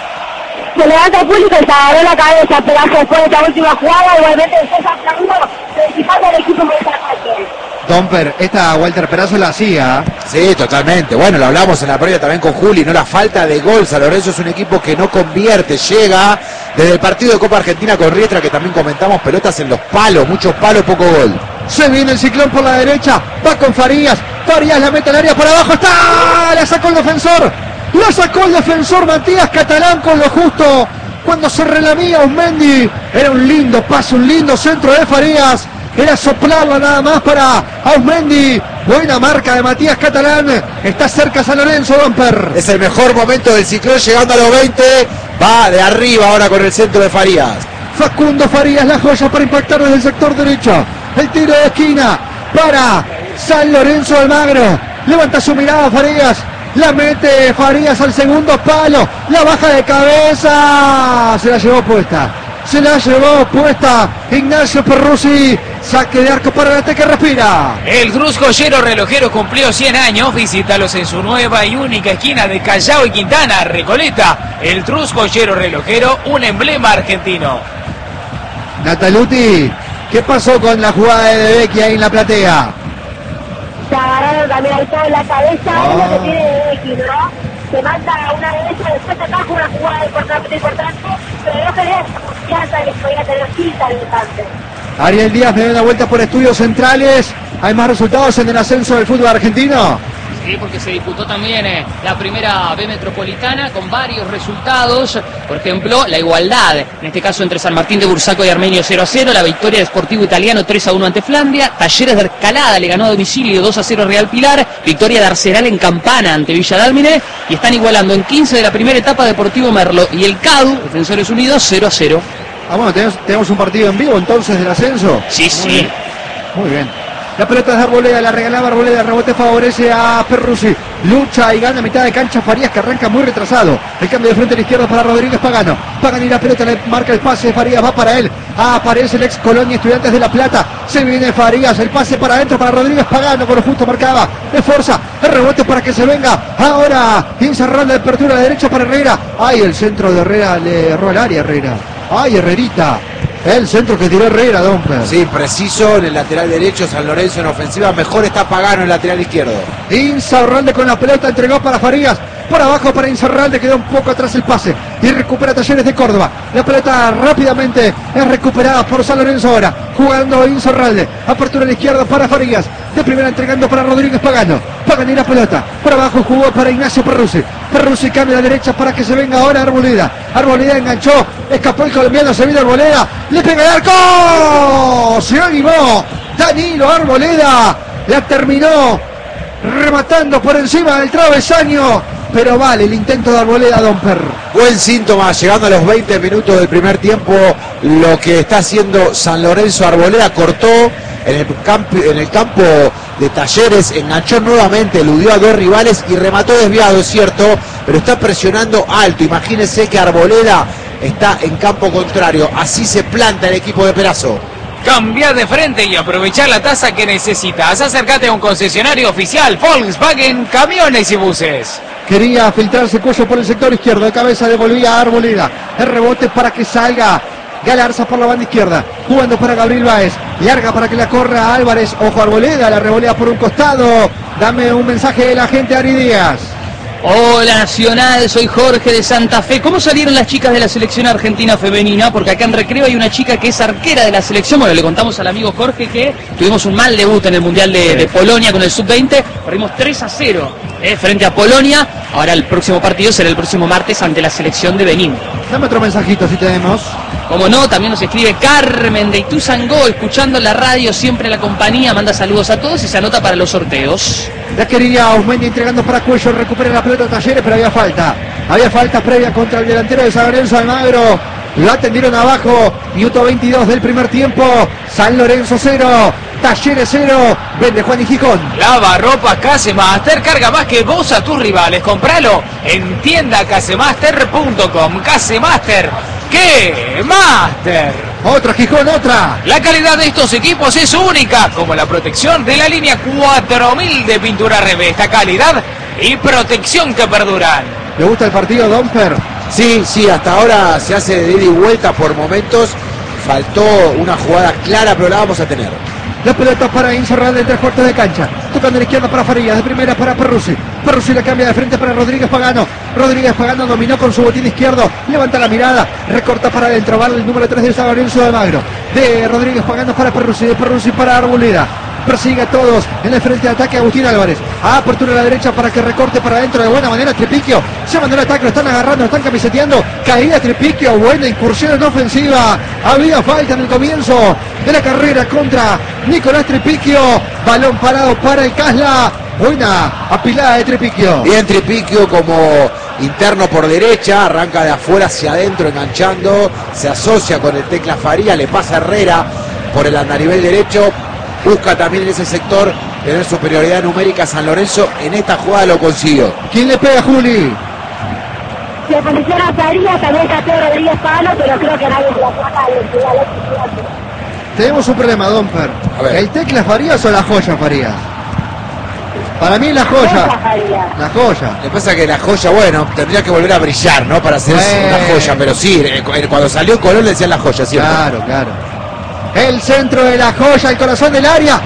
Se levanta el público y se agarró la cabeza, pedazo después de esta última jugada. Igualmente después aplaudiendo, felicitando al equipo militar. Domper, esta Walter Perazo la hacía. Sí, totalmente. Bueno, lo hablamos en la previa también con Juli, ¿no? La falta de gol. San Lorenzo es un equipo que no convierte, llega desde el partido de Copa Argentina con Riestra, que también comentamos, pelotas en los palos, muchos palos, poco gol. Se viene el Ciclón por la derecha, va con Farías. Farías la mete al área por abajo, está, la sacó el defensor. La sacó el defensor Matías Catalán con lo justo. Cuando se relamía Ausmendi, era un lindo pase, un lindo centro de Farías. Era soplarla nada más para Ausmendi. Buena marca de Matías Catalán. Está cerca San Lorenzo, Domper. Es el mejor momento del Ciclón, llegando a los veinte. Va de arriba ahora con el centro de Farías. Facundo Farías, la joya para impactar desde el sector derecho. El tiro de esquina para San Lorenzo Almagro. Levanta su mirada Farías. La mete Farías al segundo palo. La baja de cabeza. Se la llevó puesta. Se la llevó puesta Ignacio Perruzzi. Saque de arco para la T que respira. El Cruz Joyero Relojero cumplió cien años. Visítalos en su nueva y única esquina de Callao y Quintana, Recoleta. El Cruz Joyero Relojero, un emblema argentino. Nataluti, ¿qué pasó con la jugada de Becky ahí en la platea? Se agarraron también ahí todo en la cabeza, es lo que tiene de X, ¿no? Se manda una derecha, después te ataja una jugada importante, importante, pero no tenía esa confianza que podía tener Quinta al instante. Ariel Díaz me da una vuelta por estudios centrales. ¿Hay más resultados en el ascenso del fútbol argentino? Sí, porque se disputó también eh, la primera B Metropolitana con varios resultados. Por ejemplo, la igualdad, en este caso entre San Martín de Bursaco y Armenio cero a cero. La victoria de Sportivo Italiano tres a uno ante Flandia. Talleres de Alcalada le ganó a domicilio dos a cero a Real Pilar. Victoria de Arsenal en Campana ante Villa Dálmine. Y están igualando en quince de la primera etapa Deportivo Merlo y el CADU, Defensores Unidos, cero a cero. Ah, bueno, tenemos, tenemos un partido en vivo entonces del ascenso. Sí, Muy sí. bien. Muy bien. La pelota es de Arboleda, la regalaba Arboleda, el rebote favorece a Perruzzi. Lucha y gana a mitad de cancha Farías, que arranca muy retrasado. El cambio de frente a la izquierda para Rodríguez Pagano. Pagano y la pelota le marca el pase, Farías va para él. Aparece el ex Colonia Estudiantes de La Plata. Se viene Farías, el pase para adentro para Rodríguez Pagano, con lo justo marcaba. De fuerza, el rebote para que se venga. Ahora, Incerrón de apertura de derecha para Herrera. Ay, el centro de Herrera le erró el área Herrera. Ay, Herrerita. El centro que tiró Herrera, Domper. Sí, preciso en el lateral derecho, San Lorenzo en ofensiva, mejor está Pagano en el lateral izquierdo. Insaurralde con la pelota, entregó para Farías, por abajo para Insaurralde, quedó un poco atrás el pase y recupera Talleres de Córdoba. La pelota rápidamente es recuperada por San Lorenzo ahora, jugando Insaurralde, apertura a la izquierda para Farías, de primera entregando para Rodríguez Pagano. Pagano y la pelota, por abajo jugó para Ignacio Perruzzi. Perruzzi cambia a la derecha para que se venga ahora Arboleda. Arboleda enganchó, escapó el colombiano, se vino Arboleda, le pega el arco, se animó Danilo Arboleda, la terminó rematando por encima del travesaño, pero vale el intento de Arboleda, Domper. Buen síntoma, llegando a los veinte minutos del primer tiempo, lo que está haciendo San Lorenzo. Arboleda cortó en el, campo, en el campo de Talleres, enganchó nuevamente, eludió a dos rivales y remató desviado, es cierto, pero está presionando alto. Imagínense que Arboleda está en campo contrario, así se planta el equipo de Perazo. Cambiar de frente y aprovechar la tasa que necesitas. Acércate a un concesionario oficial Volkswagen Camiones y Buses. Quería filtrarse Cuello por el sector izquierdo, de cabeza devolvía a Arboleda. El rebote para que salga Galarza por la banda izquierda, jugando para Gabriel Báez, larga para que la corra Álvarez. Ojo, Arboleda, la revolea por un costado. Dame un mensaje de la gente, Ari Díaz. Hola Nacional, soy Jorge de Santa Fe. ¿Cómo salieron las chicas de la selección argentina femenina? Porque acá en Recreo hay una chica que es arquera de la selección. Bueno, le contamos al amigo Jorge que tuvimos un mal debut en el Mundial de, de Polonia con el sub veinte. Perdimos tres a cero eh, frente a Polonia. Ahora el próximo partido será el próximo martes ante la selección de Benín. Dame otro mensajito si tenemos. Como no, también nos escribe Carmen de Ituzangó, escuchando la radio, siempre la compañía, manda saludos a todos y se anota para los sorteos. La quería Osmendi entregando para Cuello, recupera la pelota Talleres, pero había falta. Había falta previa contra el delantero de San Lorenzo, Almagro. Lo atendieron abajo, minuto veintidós del primer tiempo. San Lorenzo cero, Talleres cero, vende Juan y Gijón. Lava ropa Casemaster, carga más que vos a tus rivales. Compralo en tienda casemaster punto com. Casemaster, ¡qué Master! Otra Gijón, otra. La calidad de estos equipos es única, como la protección de la línea cuatro mil de pintura Revesta. Calidad y protección que perduran. ¿Le gusta el partido, Domper? Sí, sí, hasta ahora se hace de ida y vuelta por momentos. Faltó una jugada clara, pero la vamos a tener. La pelota para Incerral de tres cuartos de cancha. Tocando a la izquierda para Farías, de primera para Perruzzi. Perruzzi la cambia de frente para Rodríguez Pagano. Rodríguez Pagano dominó con su botín izquierdo. Levanta la mirada, recorta para adentro. Va el número tres de San Lorenzo de Almagro. De Rodríguez Pagano para Perruzzi, de Perruzzi para Arboleda. Persigue a todos en el frente de ataque Agustín Álvarez. A apertura a la derecha para que recorte para adentro de buena manera Tripiquio. Se mandó el ataque, lo están agarrando, lo están camiseteando. Caída Tripiquio, buena incursión en ofensiva. Había falta en el comienzo de la carrera contra Nicolás Tripiquio. Balón parado para el Casla. Buena apilada de Tripiquio. Bien Tripiquio como interno por derecha, arranca de afuera hacia adentro enganchando. Se asocia con el Tecla Faría, le pasa a Herrera por el andarivel derecho. Busca también en ese sector tener superioridad numérica. San Lorenzo en esta jugada lo consiguió. ¿Quién le pega, Juli? Se posiciona Farías, también Cateo Rodríguez Pagano, pero creo que nadie se la saca de Tenemos un problema, Domper. ¿El Tecla Farías o la joya Farías? Para mí la joya. La joya. Le pasa que la joya, bueno, tendría que volver a brillar, ¿no? Para hacer Eh. una joya, pero sí, eh, cuando salió en color le decían la joya, ¿cierto? Claro, claro. El centro de la joya, el corazón del área.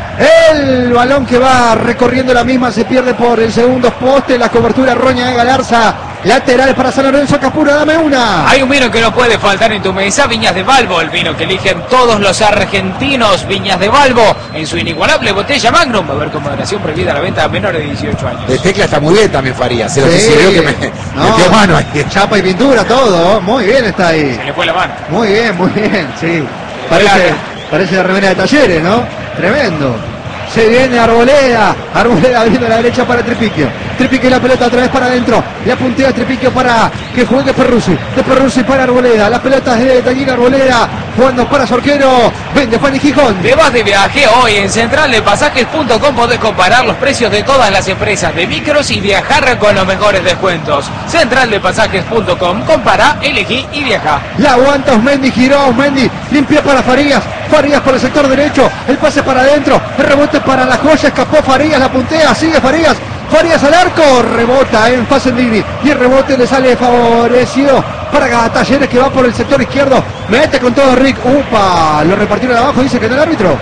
El balón que va recorriendo la misma se pierde por el segundo poste. La cobertura roña de Galarza. Lateral para San Lorenzo. Capura, dame una. Hay un vino que no puede faltar en tu mesa, Viñas de Balbo, el vino que eligen todos los argentinos. Viñas de Balbo, en su inigualable botella Magnum. Va a haber con moderación prohibida la venta a menores de dieciocho años. De Tecla está muy bien también Farías. Se lo Sí. que sirvió que me No, metió mano ahí. chapa y pintura, todo. Muy bien está ahí. Se le fue la mano. Muy bien, muy bien, sí. Parece, parece la remera de Talleres, ¿no? Tremendo. Se viene Arboleda. Arboleda abriendo a la derecha para Tripiquio. Tripiquio la pelota otra vez para adentro. Le apuntea a Tripiquio para que juegue Perruzzi. De Perruzzi para Arboleda. La pelota es de Taguín Arboleda. Jugando para Sorquero. Vende Juan y Gijón. Te vas de viaje hoy en central de pasajes punto com. Podés comparar los precios de todas las empresas de micros y viajar con los mejores descuentos. central de pasajes punto com. Compara, elegí y viaja. La aguanta Osmendi, giró Osmendi, limpia para Farías, Farías por el sector derecho, el pase para adentro, el rebote para la joya, escapó Farías, la puntea, sigue Farías, Farías al arco, rebota en Facendini y el rebote le sale favorecido para Talleres que va por el sector izquierdo, mete con todo Rick, upa, lo repartieron abajo, dice que no el árbitro.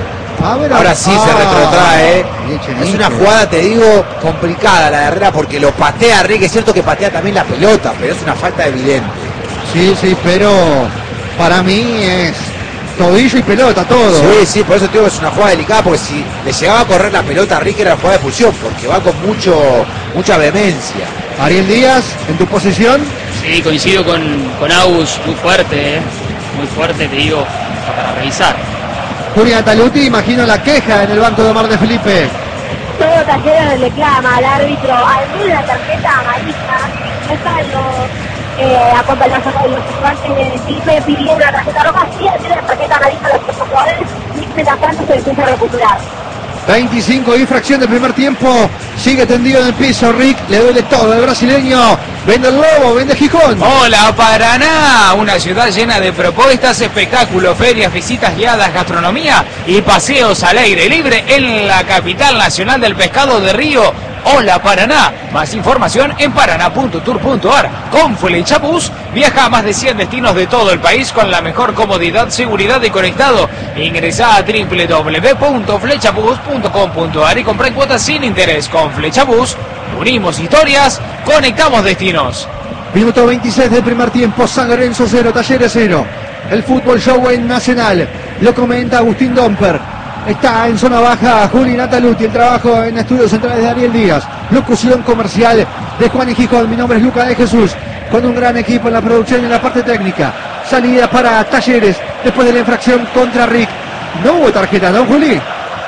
A ver, Ahora sí se ah, retrotrae. ¿eh? Echenito. Es una jugada, te digo, complicada la de Herrera porque lo patea Rick. Es cierto que patea también la pelota, pero es una falta evidente. Sí, sí, pero para mí es tobillo y pelota, todo. Sí, sí, por eso te digo que es una jugada delicada, porque si le llegaba a correr la pelota a Rick era la jugada de expulsión, porque va con mucho mucha vehemencia. Ariel Díaz, en tu posición. Sí, coincido con, con Agus, muy fuerte, eh. muy fuerte, te digo, para revisar. Julián Taluti, imagino la queja en el banco de Omar de Felipe. Todo Talleres le clama al árbitro, al la tarjeta amarilla, está en los eh, acompañarse con los jugadores. Sí me pidieron la tarjeta roja, sí tiene la tarjeta amarilla a los otros jugadores y mientras tanto se empieza a recuperar. veinticinco, infracción del primer tiempo. Sigue tendido en el piso Rick, le duele todo el brasileño. Vende el Lobo, vende Gijón. Hola Paraná, una ciudad llena de propuestas, espectáculos, ferias, visitas guiadas, gastronomía y paseos al aire libre en la capital nacional del pescado de Río. Hola Paraná, más información en paraná punto tour punto ar. Con Flexabus viaja a más de cien destinos de todo el país con la mejor comodidad, seguridad y conectado. Ingresa a doble u doble u doble u punto flexabus punto com punto ar y compra en cuotas sin interés. Con Flexabus unimos historias, conectamos destinos. Minuto veintiséis del primer tiempo, San Lorenzo cero, Talleres cero. El fútbol show en Nacional, lo comenta Agustín Domper. Está en zona baja Juli Nataluti, el trabajo en estudios centrales de Ariel Díaz, locución comercial de Juan y Gijón. Mi nombre es Lucas de Jesús, con un gran equipo en la producción y en la parte técnica. Salida para Talleres después de la infracción contra Rick. No hubo tarjeta, ¿no, Juli?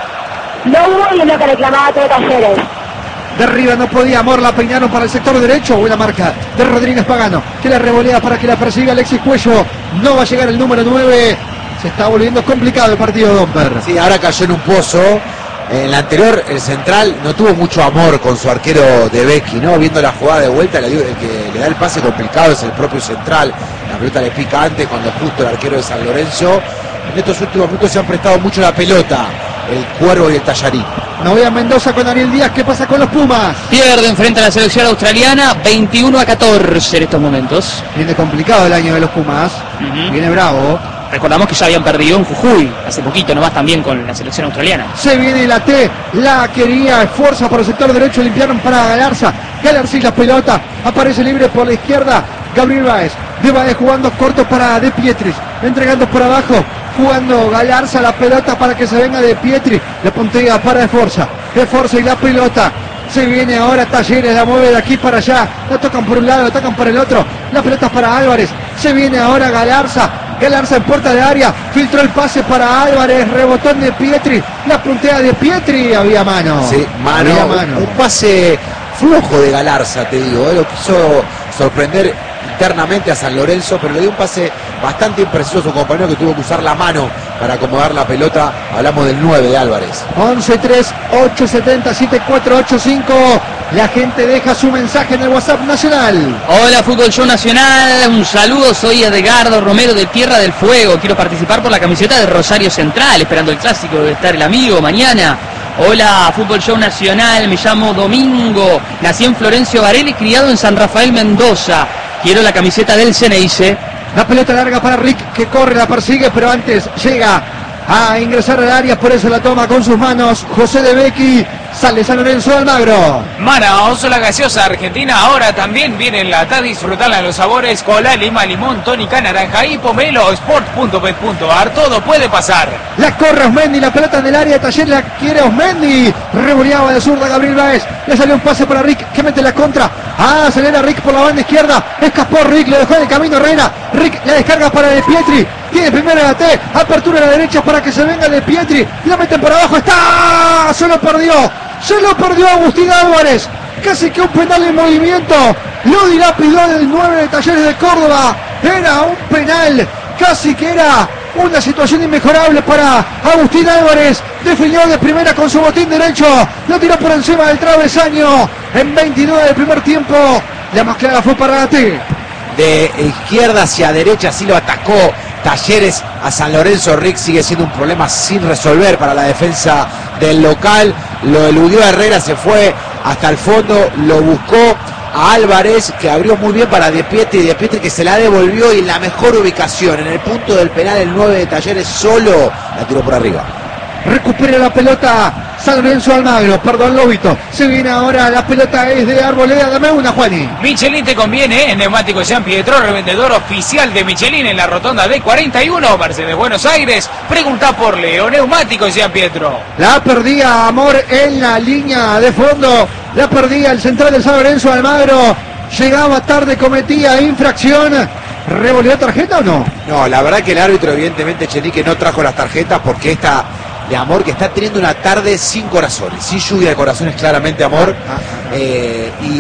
No hubo y es lo que reclamaba todo Talleres. De arriba no podía, Amor la peinaron para el sector derecho. Buena marca de Rodríguez Pagano, que la revolea para que la persiga Alexis Cuello. No va a llegar el número nueve. Se está volviendo complicado el partido, Domper. Sí, ahora cayó en un pozo. En la anterior, el central no tuvo mucho amor con su arquero de Becky, ¿no? Viendo la jugada de vuelta, el que le da el pase complicado es el propio central. La pelota le pica antes cuando justo el arquero de San Lorenzo. En estos últimos minutos se han prestado mucho la pelota el Cuervo y el Tallarín. No voy a Mendoza con Ariel Díaz. ¿Qué pasa con los Pumas? Pierden frente a la selección australiana veintiuno a catorce en estos momentos. Viene complicado el año de los Pumas. Uh-huh. Viene bravo. Recordamos que ya habían perdido en Jujuy hace poquito nomás también con la selección australiana. Se viene la T, la quería, esfuerza por el sector derecho, limpiaron para Galarza. Galarza y la pelota, aparece libre por la izquierda, Gabriel Báez. De Báez jugando corto para De Pietri, entregando por abajo, jugando Galarza la pelota para que se venga De Pietri. La puntea para Esforza, Esforza y la pelota. Se viene ahora Talleres, la mueve de aquí para allá, la tocan por un lado, la tocan por el otro, la pelota es para Álvarez. Se viene ahora Galarza. Galarza en puerta de área, filtró el pase para Álvarez, rebotón de Pietri, la puntea de Pietri, había mano. Sí, mano, había mano. Un pase flojo de Galarza, te digo, ¿eh? Lo quiso sorprender internamente a San Lorenzo, pero le dio un pase bastante impreciso a su compañero que tuvo que usar la mano para acomodar la pelota. Hablamos del nueve de Álvarez. once tres ocho siete siete cuatro ocho cinco. La gente deja su mensaje en el WhatsApp nacional. Hola, Fútbol Show Nacional. Un saludo, soy Edgardo Romero de Tierra del Fuego. Quiero participar por la camiseta de Rosario Central, esperando el clásico, debe estar el amigo mañana. Hola, Fútbol Show Nacional. Me llamo Domingo. Nací en Florencio Varela y criado en San Rafael, Mendoza. Quiero la camiseta del Ceneice. La pelota larga para Rick, que corre, la persigue, pero antes llega a ingresar al área, por eso la toma con sus manos José de Becky. Sale San Lorenzo de Almagro. Manaos, la gaseosa argentina ahora también viene en lata. Disfrutarla en los sabores cola, lima, limón, tónica, naranja y pomelo. Sport punto bet punto ar, todo puede pasar. La corre Osmendi, la pelota en el área de Taller, la quiere Osmendi. Revoleaba de zurda Gabriel Báez. Le salió un pase para Rick, que mete la contra. Ah, acelera Rick por la banda izquierda. Escapó Rick, le dejó en el camino Herrera. Rick la descarga para De Pietri. Tiene primero la T, apertura a la derecha para que se venga De Pietri. La meten por abajo, está, se lo perdió. Se lo perdió Agustín Álvarez. Casi que un penal en movimiento. Lo dilapidó del nueve de Talleres de Córdoba. Era un penal. Casi que era una situación inmejorable para Agustín Álvarez. Definió de primera con su botín derecho. Lo tiró por encima del travesaño. En veintinueve del primer tiempo. La más clara fue para la T. De izquierda hacia derecha, así lo atacó Talleres a San Lorenzo. Rick sigue siendo un problema sin resolver para la defensa del local. Lo eludió a Herrera, se fue hasta el fondo, lo buscó a Álvarez, que abrió muy bien para De Pietri, De Pietri que se la devolvió y en la mejor ubicación, en el punto del penal, el nueve de Talleres solo la tiró por arriba. Recupera la pelota San Lorenzo Almagro, perdón Lobito. Se viene ahora, la pelota es de Arboleda. Dame una, Juani. Michelin te conviene, en Neumático San Pietro, revendedor oficial de Michelin en la rotonda D cuarenta y uno, Mercedes Buenos Aires. Pregunta por Leo, Neumático San Pietro. La perdía Amor en la línea de fondo. La perdía el central del San Lorenzo Almagro. Llegaba tarde, cometía infracción. ¿Revolvió tarjeta o no? No, la verdad que el árbitro, evidentemente, Chenique no trajo las tarjetas porque esta de Amor, que está teniendo una tarde sin corazones, sin lluvia de corazones, claramente Amor, eh, y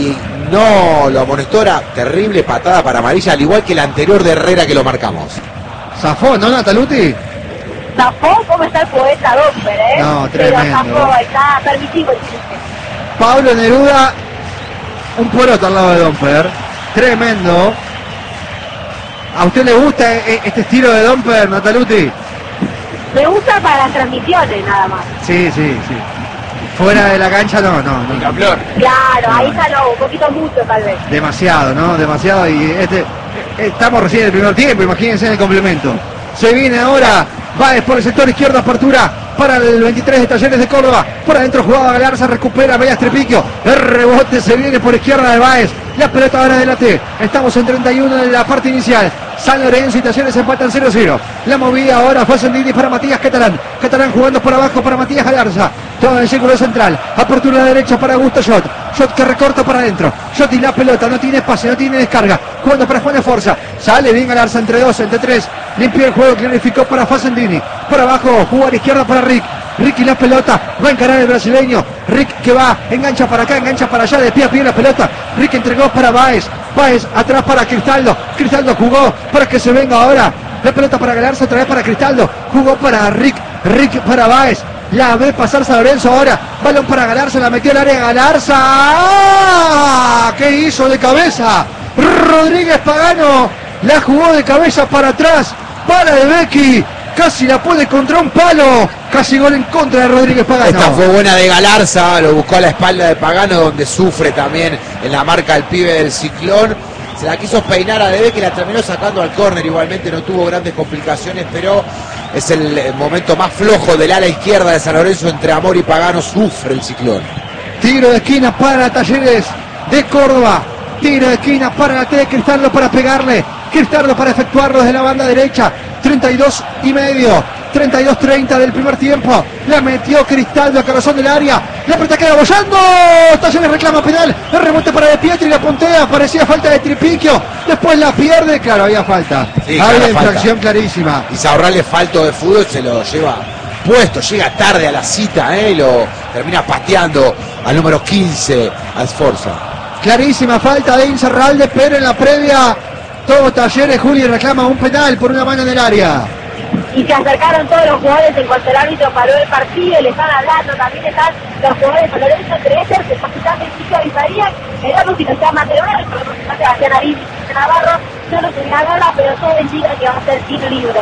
no lo amonestó, era terrible patada para amarilla, al igual que la anterior de Herrera que lo marcamos. Zafó, ¿no, Nataluti? Zafó, ¿cómo está el poeta Domper, eh? No, tremendo. Pero zafó, está permitido el chiste. Pablo Neruda, un poroto al lado de Domper. Tremendo. ¿A usted le gusta este estilo de Domper, Nataluti? Me gusta para las transmisiones, nada más. Sí, sí, sí. Fuera de la cancha, no, no. no. Flor. Claro, ahí está no, un poquito mucho tal vez. Demasiado, ¿no? Demasiado. Y este, estamos recién en el primer tiempo, imagínense en el complemento. Se viene ahora Báez por el sector izquierdo, apertura para el veintitrés de Talleres de Córdoba. Por adentro jugaba Galarza, recupera Velas Trepiquio. El rebote se viene por izquierda de Báez. La pelota ahora de la T. Estamos en treinta y uno de la parte inicial. San Lorenzo y Talleres empatan cero cero. La movida ahora fue Sandini para Matías Catalán. Catalán jugando por abajo para Matías Galarza. Todo en el círculo central. Apertura a la derecha para Augusto Shot. Shot que recorta para adentro. Shot y la pelota. No tiene espacio, no tiene descarga. Jugando para Juan de Forza. Sale bien Galarza entre dos, entre tres. Limpia el juego, clarificó para Fasandini. Por abajo, jugó a la izquierda para Rick. Rick y la pelota. Va a encarar el brasileño. Rick que va, engancha para acá, engancha para allá. De pie a pie la pelota. Rick entregó para Báez. Báez atrás para Cristaldo. Cristaldo jugó para que se venga ahora. La pelota para Galarza, otra vez para Cristaldo. Jugó para Rick. Rick para Báez. La ve pasar San Lorenzo ahora. Balón para Galarza, la metió al área Galarza. ¡Ah! ¿Qué hizo de cabeza? Rodríguez Pagano la jugó de cabeza para atrás. Para de Becky. Casi la pone contra un palo. Casi gol en contra de Rodríguez Pagano. Esta fue buena de Galarza. Lo buscó a la espalda de Pagano, donde sufre también en la marca el pibe del Ciclón. Se la quiso peinar a De Becky, la terminó sacando al córner. Igualmente no tuvo grandes complicaciones, pero es el momento más flojo del ala izquierda de San Lorenzo. Entre Amor y Pagano sufre el Ciclón. Tiro de esquina para Talleres de Córdoba. Tiro de esquina para la T de Cristaldo para pegarle. Cristaldo para efectuarlo desde la banda derecha. treinta y dos y medio. treinta y dos treinta del primer tiempo. La metió Cristaldo a corazón del área. La pelota queda bollando. Talleres reclama penal. El rebote para De Pietri. La puntea. Parecía falta de Tripiquio. Después la pierde. Claro, había falta. Sí, había claro, infracción falta. clarísima. Y Saurralde falto de fútbol se lo lleva puesto. Llega tarde a la cita, ¿eh? Lo termina pateando al número quince, a Sforza. Clarísima falta de Incerralde, pero en la previa todo Talleres, Juli, reclama un penal por una mano en el área. Y se acercaron todos los jugadores en cuanto el árbitro paró el partido, le están hablando, también están los jugadores de San Lorenzo, entre ellos el capitán del Chico avisaría, el árbitro se llama Teodoro, el representante de Sebastián Arín, Navarro, yo no tenía nada, pero todo indica que va a ser tiro libre.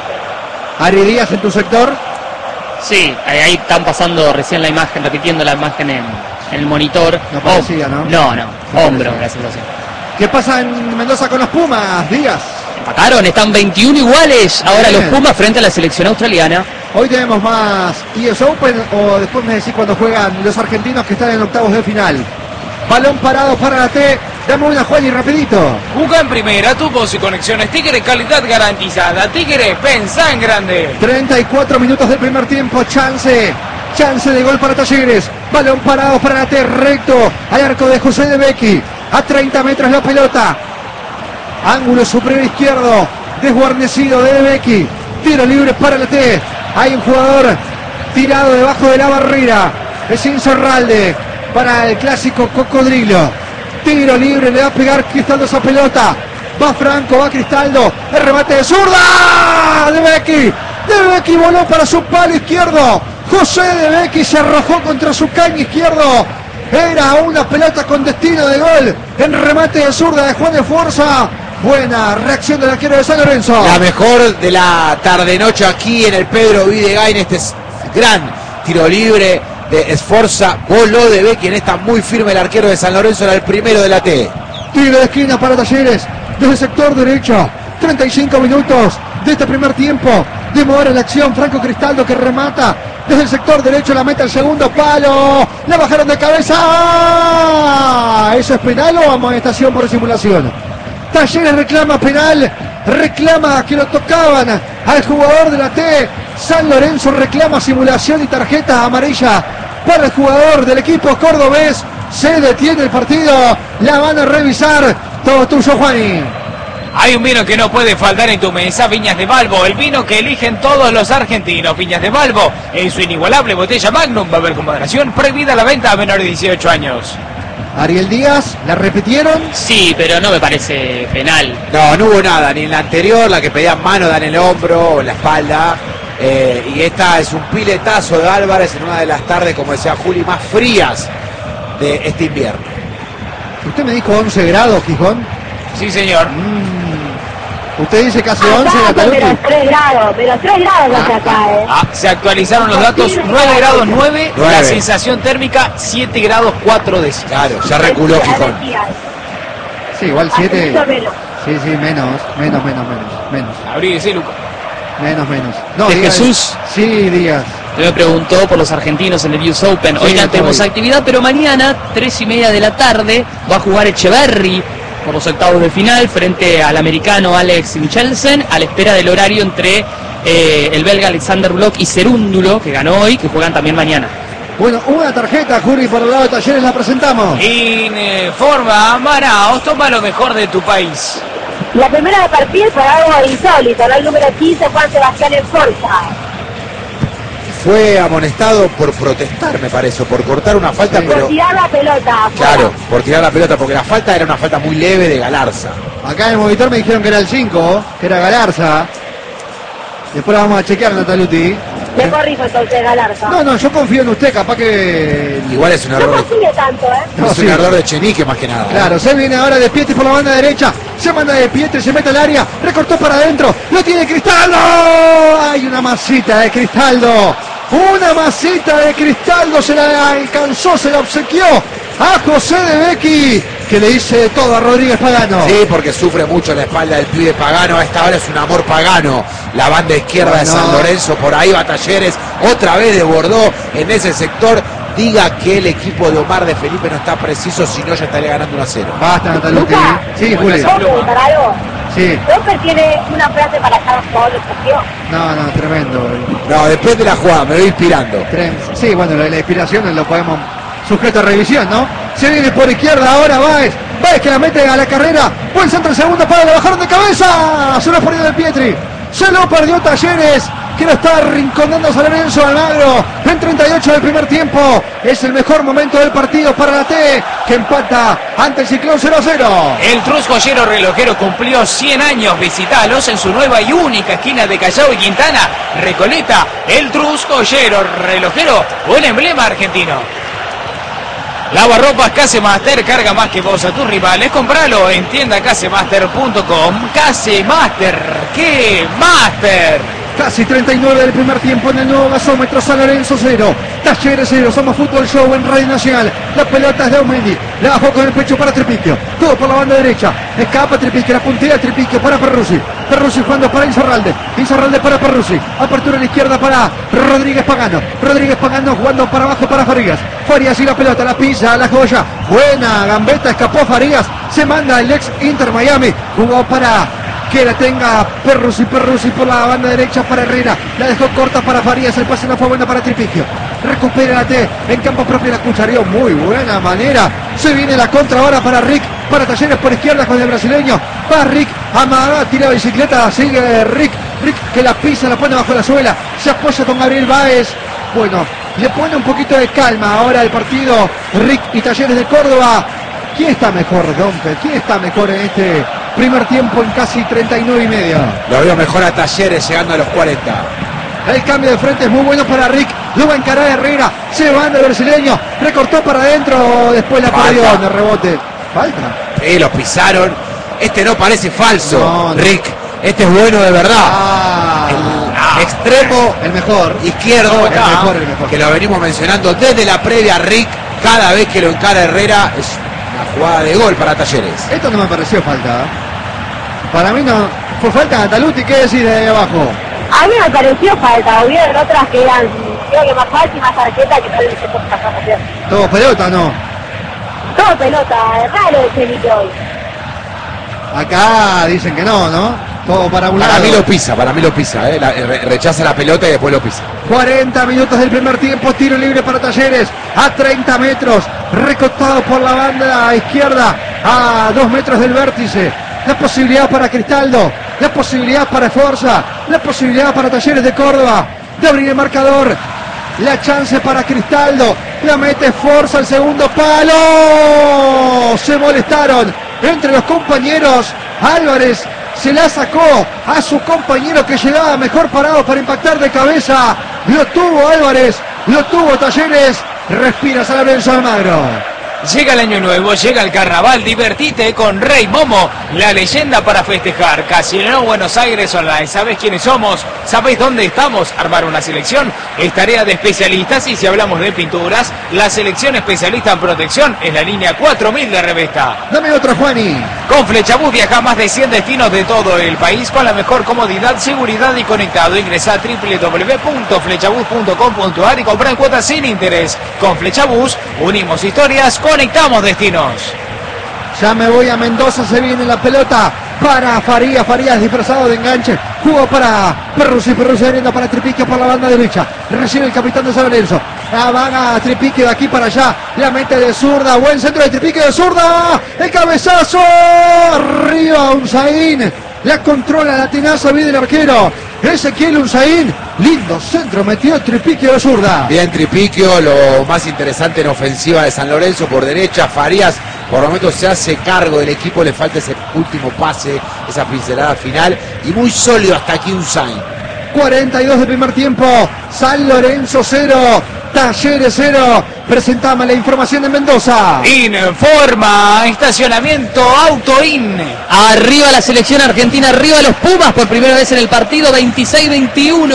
Ari Díaz en tu sector. Sí, ahí están pasando recién la imagen, repitiendo la imagen en, en el monitor. No parecía, ¿no? No, no, No hombro, parecía. la sensación. ¿Qué pasa en Mendoza con los Pumas, Díaz? Empataron, están veintiuno iguales ahora Bien. los Pumas frente a la selección australiana. Hoy tenemos más U S Open o después me decís cuando juegan los argentinos que están en octavos de final. Balón parado para la T. Dame una, Juan, y rapidito. Juega en primera, tu voz y conexiones. Tigre, calidad garantizada. Tigre, pensa en grande. treinta y cuatro minutos del primer tiempo. Chance. Chance de gol para Talleres. Balón parado para la T. Recto al arco de José de Becky. A treinta metros la pelota. Ángulo superior izquierdo. Desguarnecido de De Becky. Tiro libre para la T. Hay un jugador tirado debajo de la barrera. Es Incerralde para el clásico cocodrilo. Tiro libre, le va a pegar Cristaldo esa pelota. Va Franco, va Cristaldo. El remate de zurda. De Becky. De Becky voló para su palo izquierdo. José De Becky se arrojó contra su caño izquierdo. Era una pelota con destino de gol. En remate de zurda de Juan de Forza. Buena reacción del arquero de San Lorenzo. La mejor de la tarde-noche aquí en el Pedro Videgain. Este es gran tiro libre de Sforza. Voló De Becky, en esta muy firme el arquero de San Lorenzo, era el primero de la T. Tiro de esquina para Talleres desde el sector derecho. treinta y cinco minutos de este primer tiempo. Demora la acción. Franco Cristaldo que remata desde el sector derecho. La mete al segundo palo. La bajaron de cabeza. ¿Eso es penal o amonestación por simulación? Talleres reclama penal. Reclama que lo tocaban al jugador de la T. San Lorenzo reclama simulación y tarjeta amarilla para el jugador del equipo cordobés. Se detiene el partido. La van a revisar. Todo tuyo, Juani. Hay un vino que no puede faltar en tu mesa, Viñas de Balbo, el vino que eligen todos los argentinos. Viñas de Balbo, en su inigualable botella Magnum, va a haber con moderación, prohibida la venta a menores de dieciocho años. Ariel Díaz, ¿la repitieron? Sí, pero no me parece penal. No, no hubo nada, ni en la anterior, la que pedían mano, dan en el hombro o en la espalda. Eh, y esta es un piletazo de Álvarez en una de las tardes, como decía Juli, más frías de este invierno. Usted me dijo once grados, Gijón. Sí, señor. Mm. Usted dice casi once, Acá hace Cataluti. menos tres grados, menos tres grados hace acá, ¿eh? Ah, se actualizaron los datos, nueve grados nueve, la Nueve. sensación térmica siete grados cuatro décimas. Claro, ya reculó Gijón. Sí, igual siete. Mucho menos. Sí, sí, menos, menos, menos, menos, menos, Abríguese, Luca. menos, menos. No, ¿De Díaz- Jesús? Sí, Díaz. Usted me preguntó por los argentinos en el U S Open. Sí, Hoy ya estoy. tenemos actividad, pero mañana, tres y media de la tarde, va a jugar Echeverry por los octavos de final frente al americano Alex Michelsen, a la espera del horario entre eh, el belga Alexander Bloch y Cerúndulo, que ganó hoy, que juegan también mañana. Bueno, una tarjeta, Juri, por el lado de Talleres, la presentamos. Informa Manaos, toma lo mejor de tu país. La primera de partida es para algo insólito, ¿no? El número quince, Juan Sebastián en Forza. Fue amonestado por protestar, me parece, o por cortar una falta, Sí. pero... Por tirar la pelota. afuera. Claro, por tirar la pelota, porque la falta era una falta muy leve de Galarza. Acá en el monitor me dijeron que era el cinco, que era Galarza. Después la vamos a chequear, Nataluti. Le corrijo entonces, Galarza. No, no, yo confío en usted, capaz que... Igual es un No error, consigue tanto, ¿eh? No, es un sí. error de Chenique más que nada. ¿eh? Claro, se viene ahora de Pietri por la banda derecha, se manda de Pietri, se mete al área, recortó para adentro, lo tiene Cristaldo. Hay una masita de Cristaldo, una masita de Cristaldo, se la alcanzó, se la obsequió a José de Becchi, que le dice todo a Rodríguez Pagano. Sí, porque sufre mucho la espalda del pibe Pagano. A esta hora es un amor Pagano. La banda izquierda de Bueno. San Lorenzo, por ahí va Talleres. Otra vez desbordó en ese sector. Diga que el equipo de Omar de Felipe no está preciso, si no ya estaría ganando uno a cero. Basta, Nataluti. Luca. Sí, Juli. ¿Puedo preguntar algo? Sí. Roper tiene una frase para cada jugador de sección. No, no, tremendo. No, después de la jugada, me voy inspirando. Trem- Sí, bueno, la, la inspiración lo podemos sujeto a revisión, ¿no? Se viene por izquierda ahora Báez. Báez que la mete a la carrera. Buen centro en segundo para, le bajaron de cabeza. Se lo perdió de Pietri. Se lo perdió Talleres, que lo está arrinconando a San Lorenzo Almagro. En treinta y ocho del primer tiempo. Es el mejor momento del partido para la T, que empata ante el Ciclón cero a cero. El Trus Joyero Relojero cumplió cien años. Visitalos en su nueva y única esquina de Callao y Quintana, Recoleta. El Trus Joyero Relojero, un emblema argentino. Lavarropas Casemaster, carga más que vos a tus rivales. Compralo en tienda casemaster punto com. Casemaster, ¡qué Master! Casi treinta y nueve del primer tiempo en el nuevo gasómetro. San Lorenzo cero, Talleres cero. Somos Fútbol Show en Radio Nacional. La pelota es de Aumendi, la bajó con el pecho para Tripiquio, todo por la banda derecha. Escapa Tripiquio, la puntera Tripiquio para Perruzzi. Perruzzi jugando para Inzarralde, Inzarralde para Perruzzi. Apertura a la izquierda para Rodríguez Pagano. Rodríguez Pagano jugando para abajo para Farías. Farías y la pelota, la pisa, la joya. Buena gambeta, escapó Farías. Se manda el ex Inter Miami. Jugó para que la tenga Perruzzi, Perruzzi por la banda derecha para Herrera. La dejó corta para Farías, el pase no fue bueno para Tripiquio. Recupera la T en campo propio, la cuchareó muy buena manera. Se viene la contra ahora para Rick, para Talleres por izquierda con el brasileño. Va Rick, amaga, tira bicicleta, sigue Rick. Rick que la pisa, la pone bajo la suela. Se apoya con Gabriel Báez. Bueno, le pone un poquito de calma ahora el partido Rick y Talleres de Córdoba. ¿Quién está mejor, Dompe? ¿Quién está mejor en este primer tiempo en casi treinta y nueve y media? Lo veo mejor a Talleres llegando a los cuarenta. El cambio de frente es muy bueno para Rick. Lo va a encarar Herrera. Se va el brasileño. Recortó para adentro. Después la Falta. perdió en el rebote. Falta. Eh, lo pisaron. Este no parece falso, No, no. Rick. Este es bueno de verdad. Ah, El extremo el mejor. izquierdo, El mejor, el mejor. que lo venimos mencionando desde la previa. Rick, cada vez que lo encara Herrera, es una jugada de gol para Talleres. Esto no me pareció falta. Para mí no. Fue falta a Taluti. ¿Qué decir de ahí abajo? A mí me pareció falta, hubieron otras que eran, creo que más falta y más tarjeta que tal vez se puede pasar a hacer. ¿Todo pelota o no? Todo pelota, raro el Felipe hoy. Acá dicen que no, ¿no? Todo para un Para lado. mí lo pisa, para mí lo pisa. eh. La- re- rechaza la pelota y después lo pisa. cuarenta minutos del primer tiempo, tiro libre para Talleres a treinta metros, recortado por la banda izquierda a dos metros del vértice. La posibilidad para Cristaldo, la posibilidad para Forza, la posibilidad para Talleres de Córdoba de abrir el marcador. La chance para Cristaldo. La mete Forza al segundo palo. Se molestaron entre los compañeros. Álvarez se la sacó a su compañero que llegaba mejor parado para impactar de cabeza. Lo tuvo Álvarez. Lo tuvo Talleres. Respira San Lorenzo Almagro. Llega el año nuevo, llega el carnaval, divertite con Rey Momo, la leyenda para festejar. Casino Buenos Aires Online, ¿sabés quiénes somos? ¿Sabés dónde estamos? Armar una selección es tarea de especialistas y si hablamos de pinturas, la selección especialista en protección es la línea cuatro mil de Revesta. Dame otra, Juani. Con Flechabús viaja a más de cien destinos de todo el país con la mejor comodidad, seguridad y conectado. Ingresa a doble u doble u doble u punto flechabús punto com punto a r y compra en cuotas sin interés. Con Flechabús unimos historias, conectamos destinos. Ya me voy a Mendoza, se viene la pelota para Farías, Farías disfrazado de enganche, jugó para Perruzzi, Perruzzi abriendo para Tripiquio por la banda derecha, recibe el capitán de San Lorenzo, la vaga Tripiquio de aquí para allá, la mete de zurda, buen centro de Tripiquio de zurda, el cabezazo, arriba Unzaín, la controla, la tenaza, viene el arquero, Ezequiel Unzaín, lindo centro, metió Tripiquio de zurda. Bien Tripiquio, lo más interesante en ofensiva de San Lorenzo por derecha, Farías por momentos se hace cargo del equipo, le falta ese último pase, esa pincelada final y muy sólido hasta aquí Unzaín. cuarenta y dos de primer tiempo, San Lorenzo cero, Talleres cero. Presentame la información de Mendoza. Informa, estacionamiento Autoin. Arriba la selección argentina, arriba los Pumas por primera vez en el partido, veintiséis veintiuno.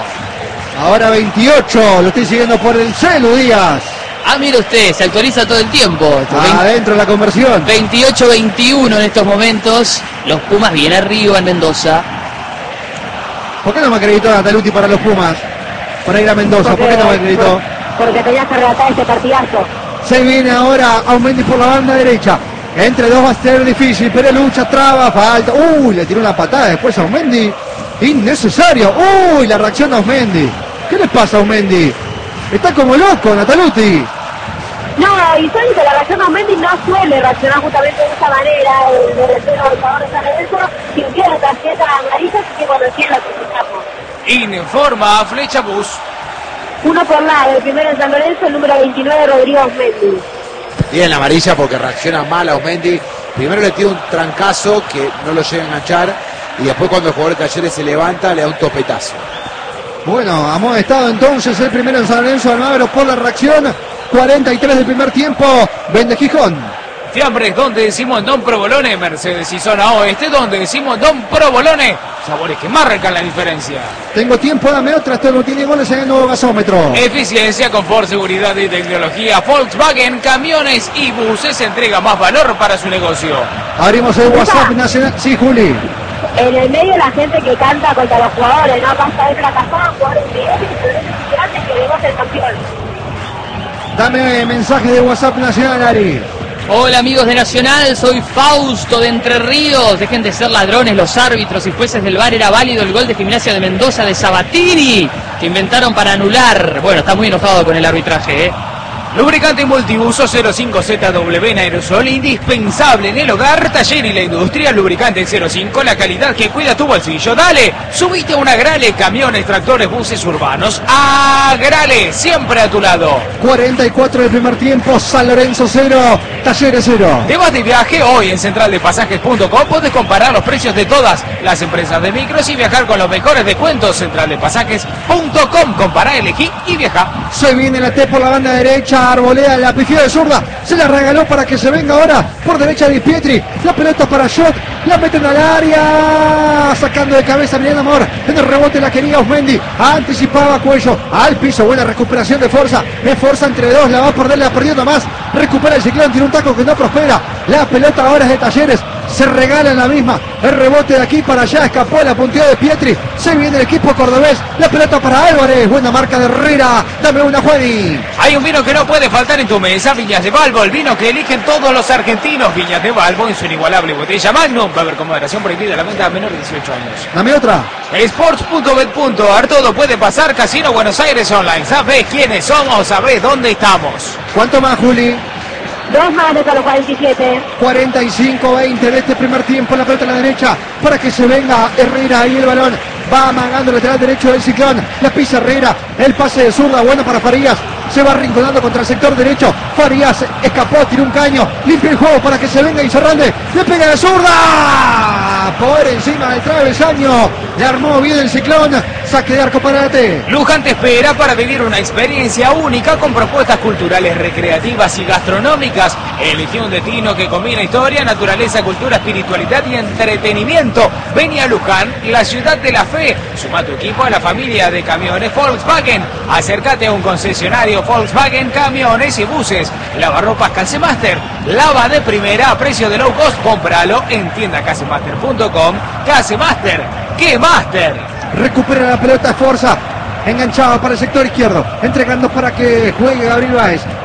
Ahora veintiocho, lo estoy siguiendo por el celu, Díaz. Ah, mire usted, se actualiza todo el tiempo. Adentro la conversión. veintiocho veintiuno en estos momentos. Los Pumas bien arriba en Mendoza. ¿Por qué no me acreditó Nataluti para los Pumas? Para ir a Mendoza, ¿por qué no me acreditó? Porque tenías que relatar este partidazo. Se viene ahora Aumendi por la banda derecha. Entre dos va a ser difícil, pero lucha, traba, falta. Uy, le tiró una patada después a Aumendi. Innecesario. Uy, la reacción de Aumendi. ¿Qué le pasa a Aumendi? Está como loco, Nataluti. No, y sabes que la reacción de Aumendi no suele reaccionar justamente de esa manera. El delantero del jugador de San Lorenzo sintió la tarjeta amarilla, así que bueno, sí la necesitamos. Informa Flechabús. Uno por lado, el primero en San Lorenzo, el número veintinueve, Rodrigo Aumendi. Bien la amarilla porque reacciona mal a Aumendi. Primero le tira un trancazo que no lo llega a enganchar y después cuando el jugador de Talleres se levanta le da un topetazo. Bueno, amonestado entonces el primero en San Lorenzo Almagro por la reacción. cuarenta y tres del primer tiempo, vende Gijón. Fiambres donde decimos Don Provolone, Mercedes y zona oeste donde decimos Don Provolone. Sabores que marcan la diferencia. Tengo tiempo, dame otra, esto no tiene goles en el nuevo gasómetro. Eficiencia, confort, seguridad y tecnología. Volkswagen, camiones y buses entrega más valor para su negocio. Abrimos el WhatsApp nacional. Sí, Juli. En el medio la gente que canta contra los jugadores, no basta de fracasar, jugadores grandes que queremos ser campeón. Dame mensaje de WhatsApp nacional, Ari. Hola amigos de Nacional, soy Fausto de Entre Ríos. Dejen de ser ladrones los árbitros y jueces del V A R. Era válido el gol de Gimnasia de Mendoza de Sabatini, que inventaron para anular. Bueno, está muy enojado con el arbitraje, ¿eh? Lubricante multiuso cero cinco Z W en aerosol, indispensable en el hogar, taller y la industria. Lubricante cero cinco, la calidad que cuida tu bolsillo. Dale, subite a una Grale, camiones, tractores, buses urbanos. A Grale, siempre a tu lado. cuarenta y cuatro del primer tiempo, San Lorenzo cero, Talleres cero. ¿Te vas de viaje? Hoy en central de pasajes punto com puedes comparar los precios de todas las empresas de micros y viajar con los mejores descuentos. central de pasajes punto com, compará, elegí y viaja. Se viene la T por la banda derecha. Arboleda, la pifió de zurda, se la regaló para que se venga ahora por derecha de Pietri, la pelota para Shot, la meten al área, sacando de cabeza Emiliano Amor, en el rebote la quería Osmendi, anticipaba Cuello, al piso, buena recuperación de Forza, de Forza entre dos, la va a perder, la perdió nomás, recupera el ciclón, tiene un taco que no prospera, la pelota ahora es de Talleres, se regala en la misma, el rebote de aquí para allá, escapó la punteó de Pietri, se viene el equipo cordobés, la pelota para Álvarez, buena marca de Herrera, dame una Juani. Hay un vino que no puede faltar en tu mesa, Viñas de Balbo, el vino que eligen todos los argentinos. Viñas de Balbo en su inigualable botella Magnum, va a haber con moderación, prohibida la venta a menores de dieciocho años. Dame otra. Sports punto bet punto a r, todo puede pasar, Casino Buenos Aires Online. ¿Sabés quiénes somos? ¿Sabés dónde estamos? ¿Cuánto más, Juli? Dos manos a los cuarenta y siete. cuarenta y cinco veinte de este primer tiempo. La pelota a la derecha para que se venga Herrera. Y el balón va amagando el lateral derecho del Ciclón. La pisa Herrera. El pase de zurda, bueno para Farías. Se va arrinconando contra el sector derecho. Farías escapó, tiró un caño. Limpia el juego para que se venga Izarralde. Le pega la zurda. Por encima del travesaño. Le armó bien el Ciclón. Saque de arco para la T. Luján te espera para vivir una experiencia única con propuestas culturales, recreativas y gastronómicas. Elige un destino que combina historia, naturaleza, cultura, espiritualidad y entretenimiento. Vení a Luján, la ciudad de la fe. Suma tu equipo a la familia de camiones Volkswagen. Acércate a un concesionario Volkswagen, camiones y buses. Lavarropas Casemaster. Lava de primera a precio de low cost. Cómpralo en tienda casemaster punto com. Casemaster. ¡Qué Master! Recupera la pelota Forza. Enganchado para el sector izquierdo. Entregando para que juegue Gabriel Báez.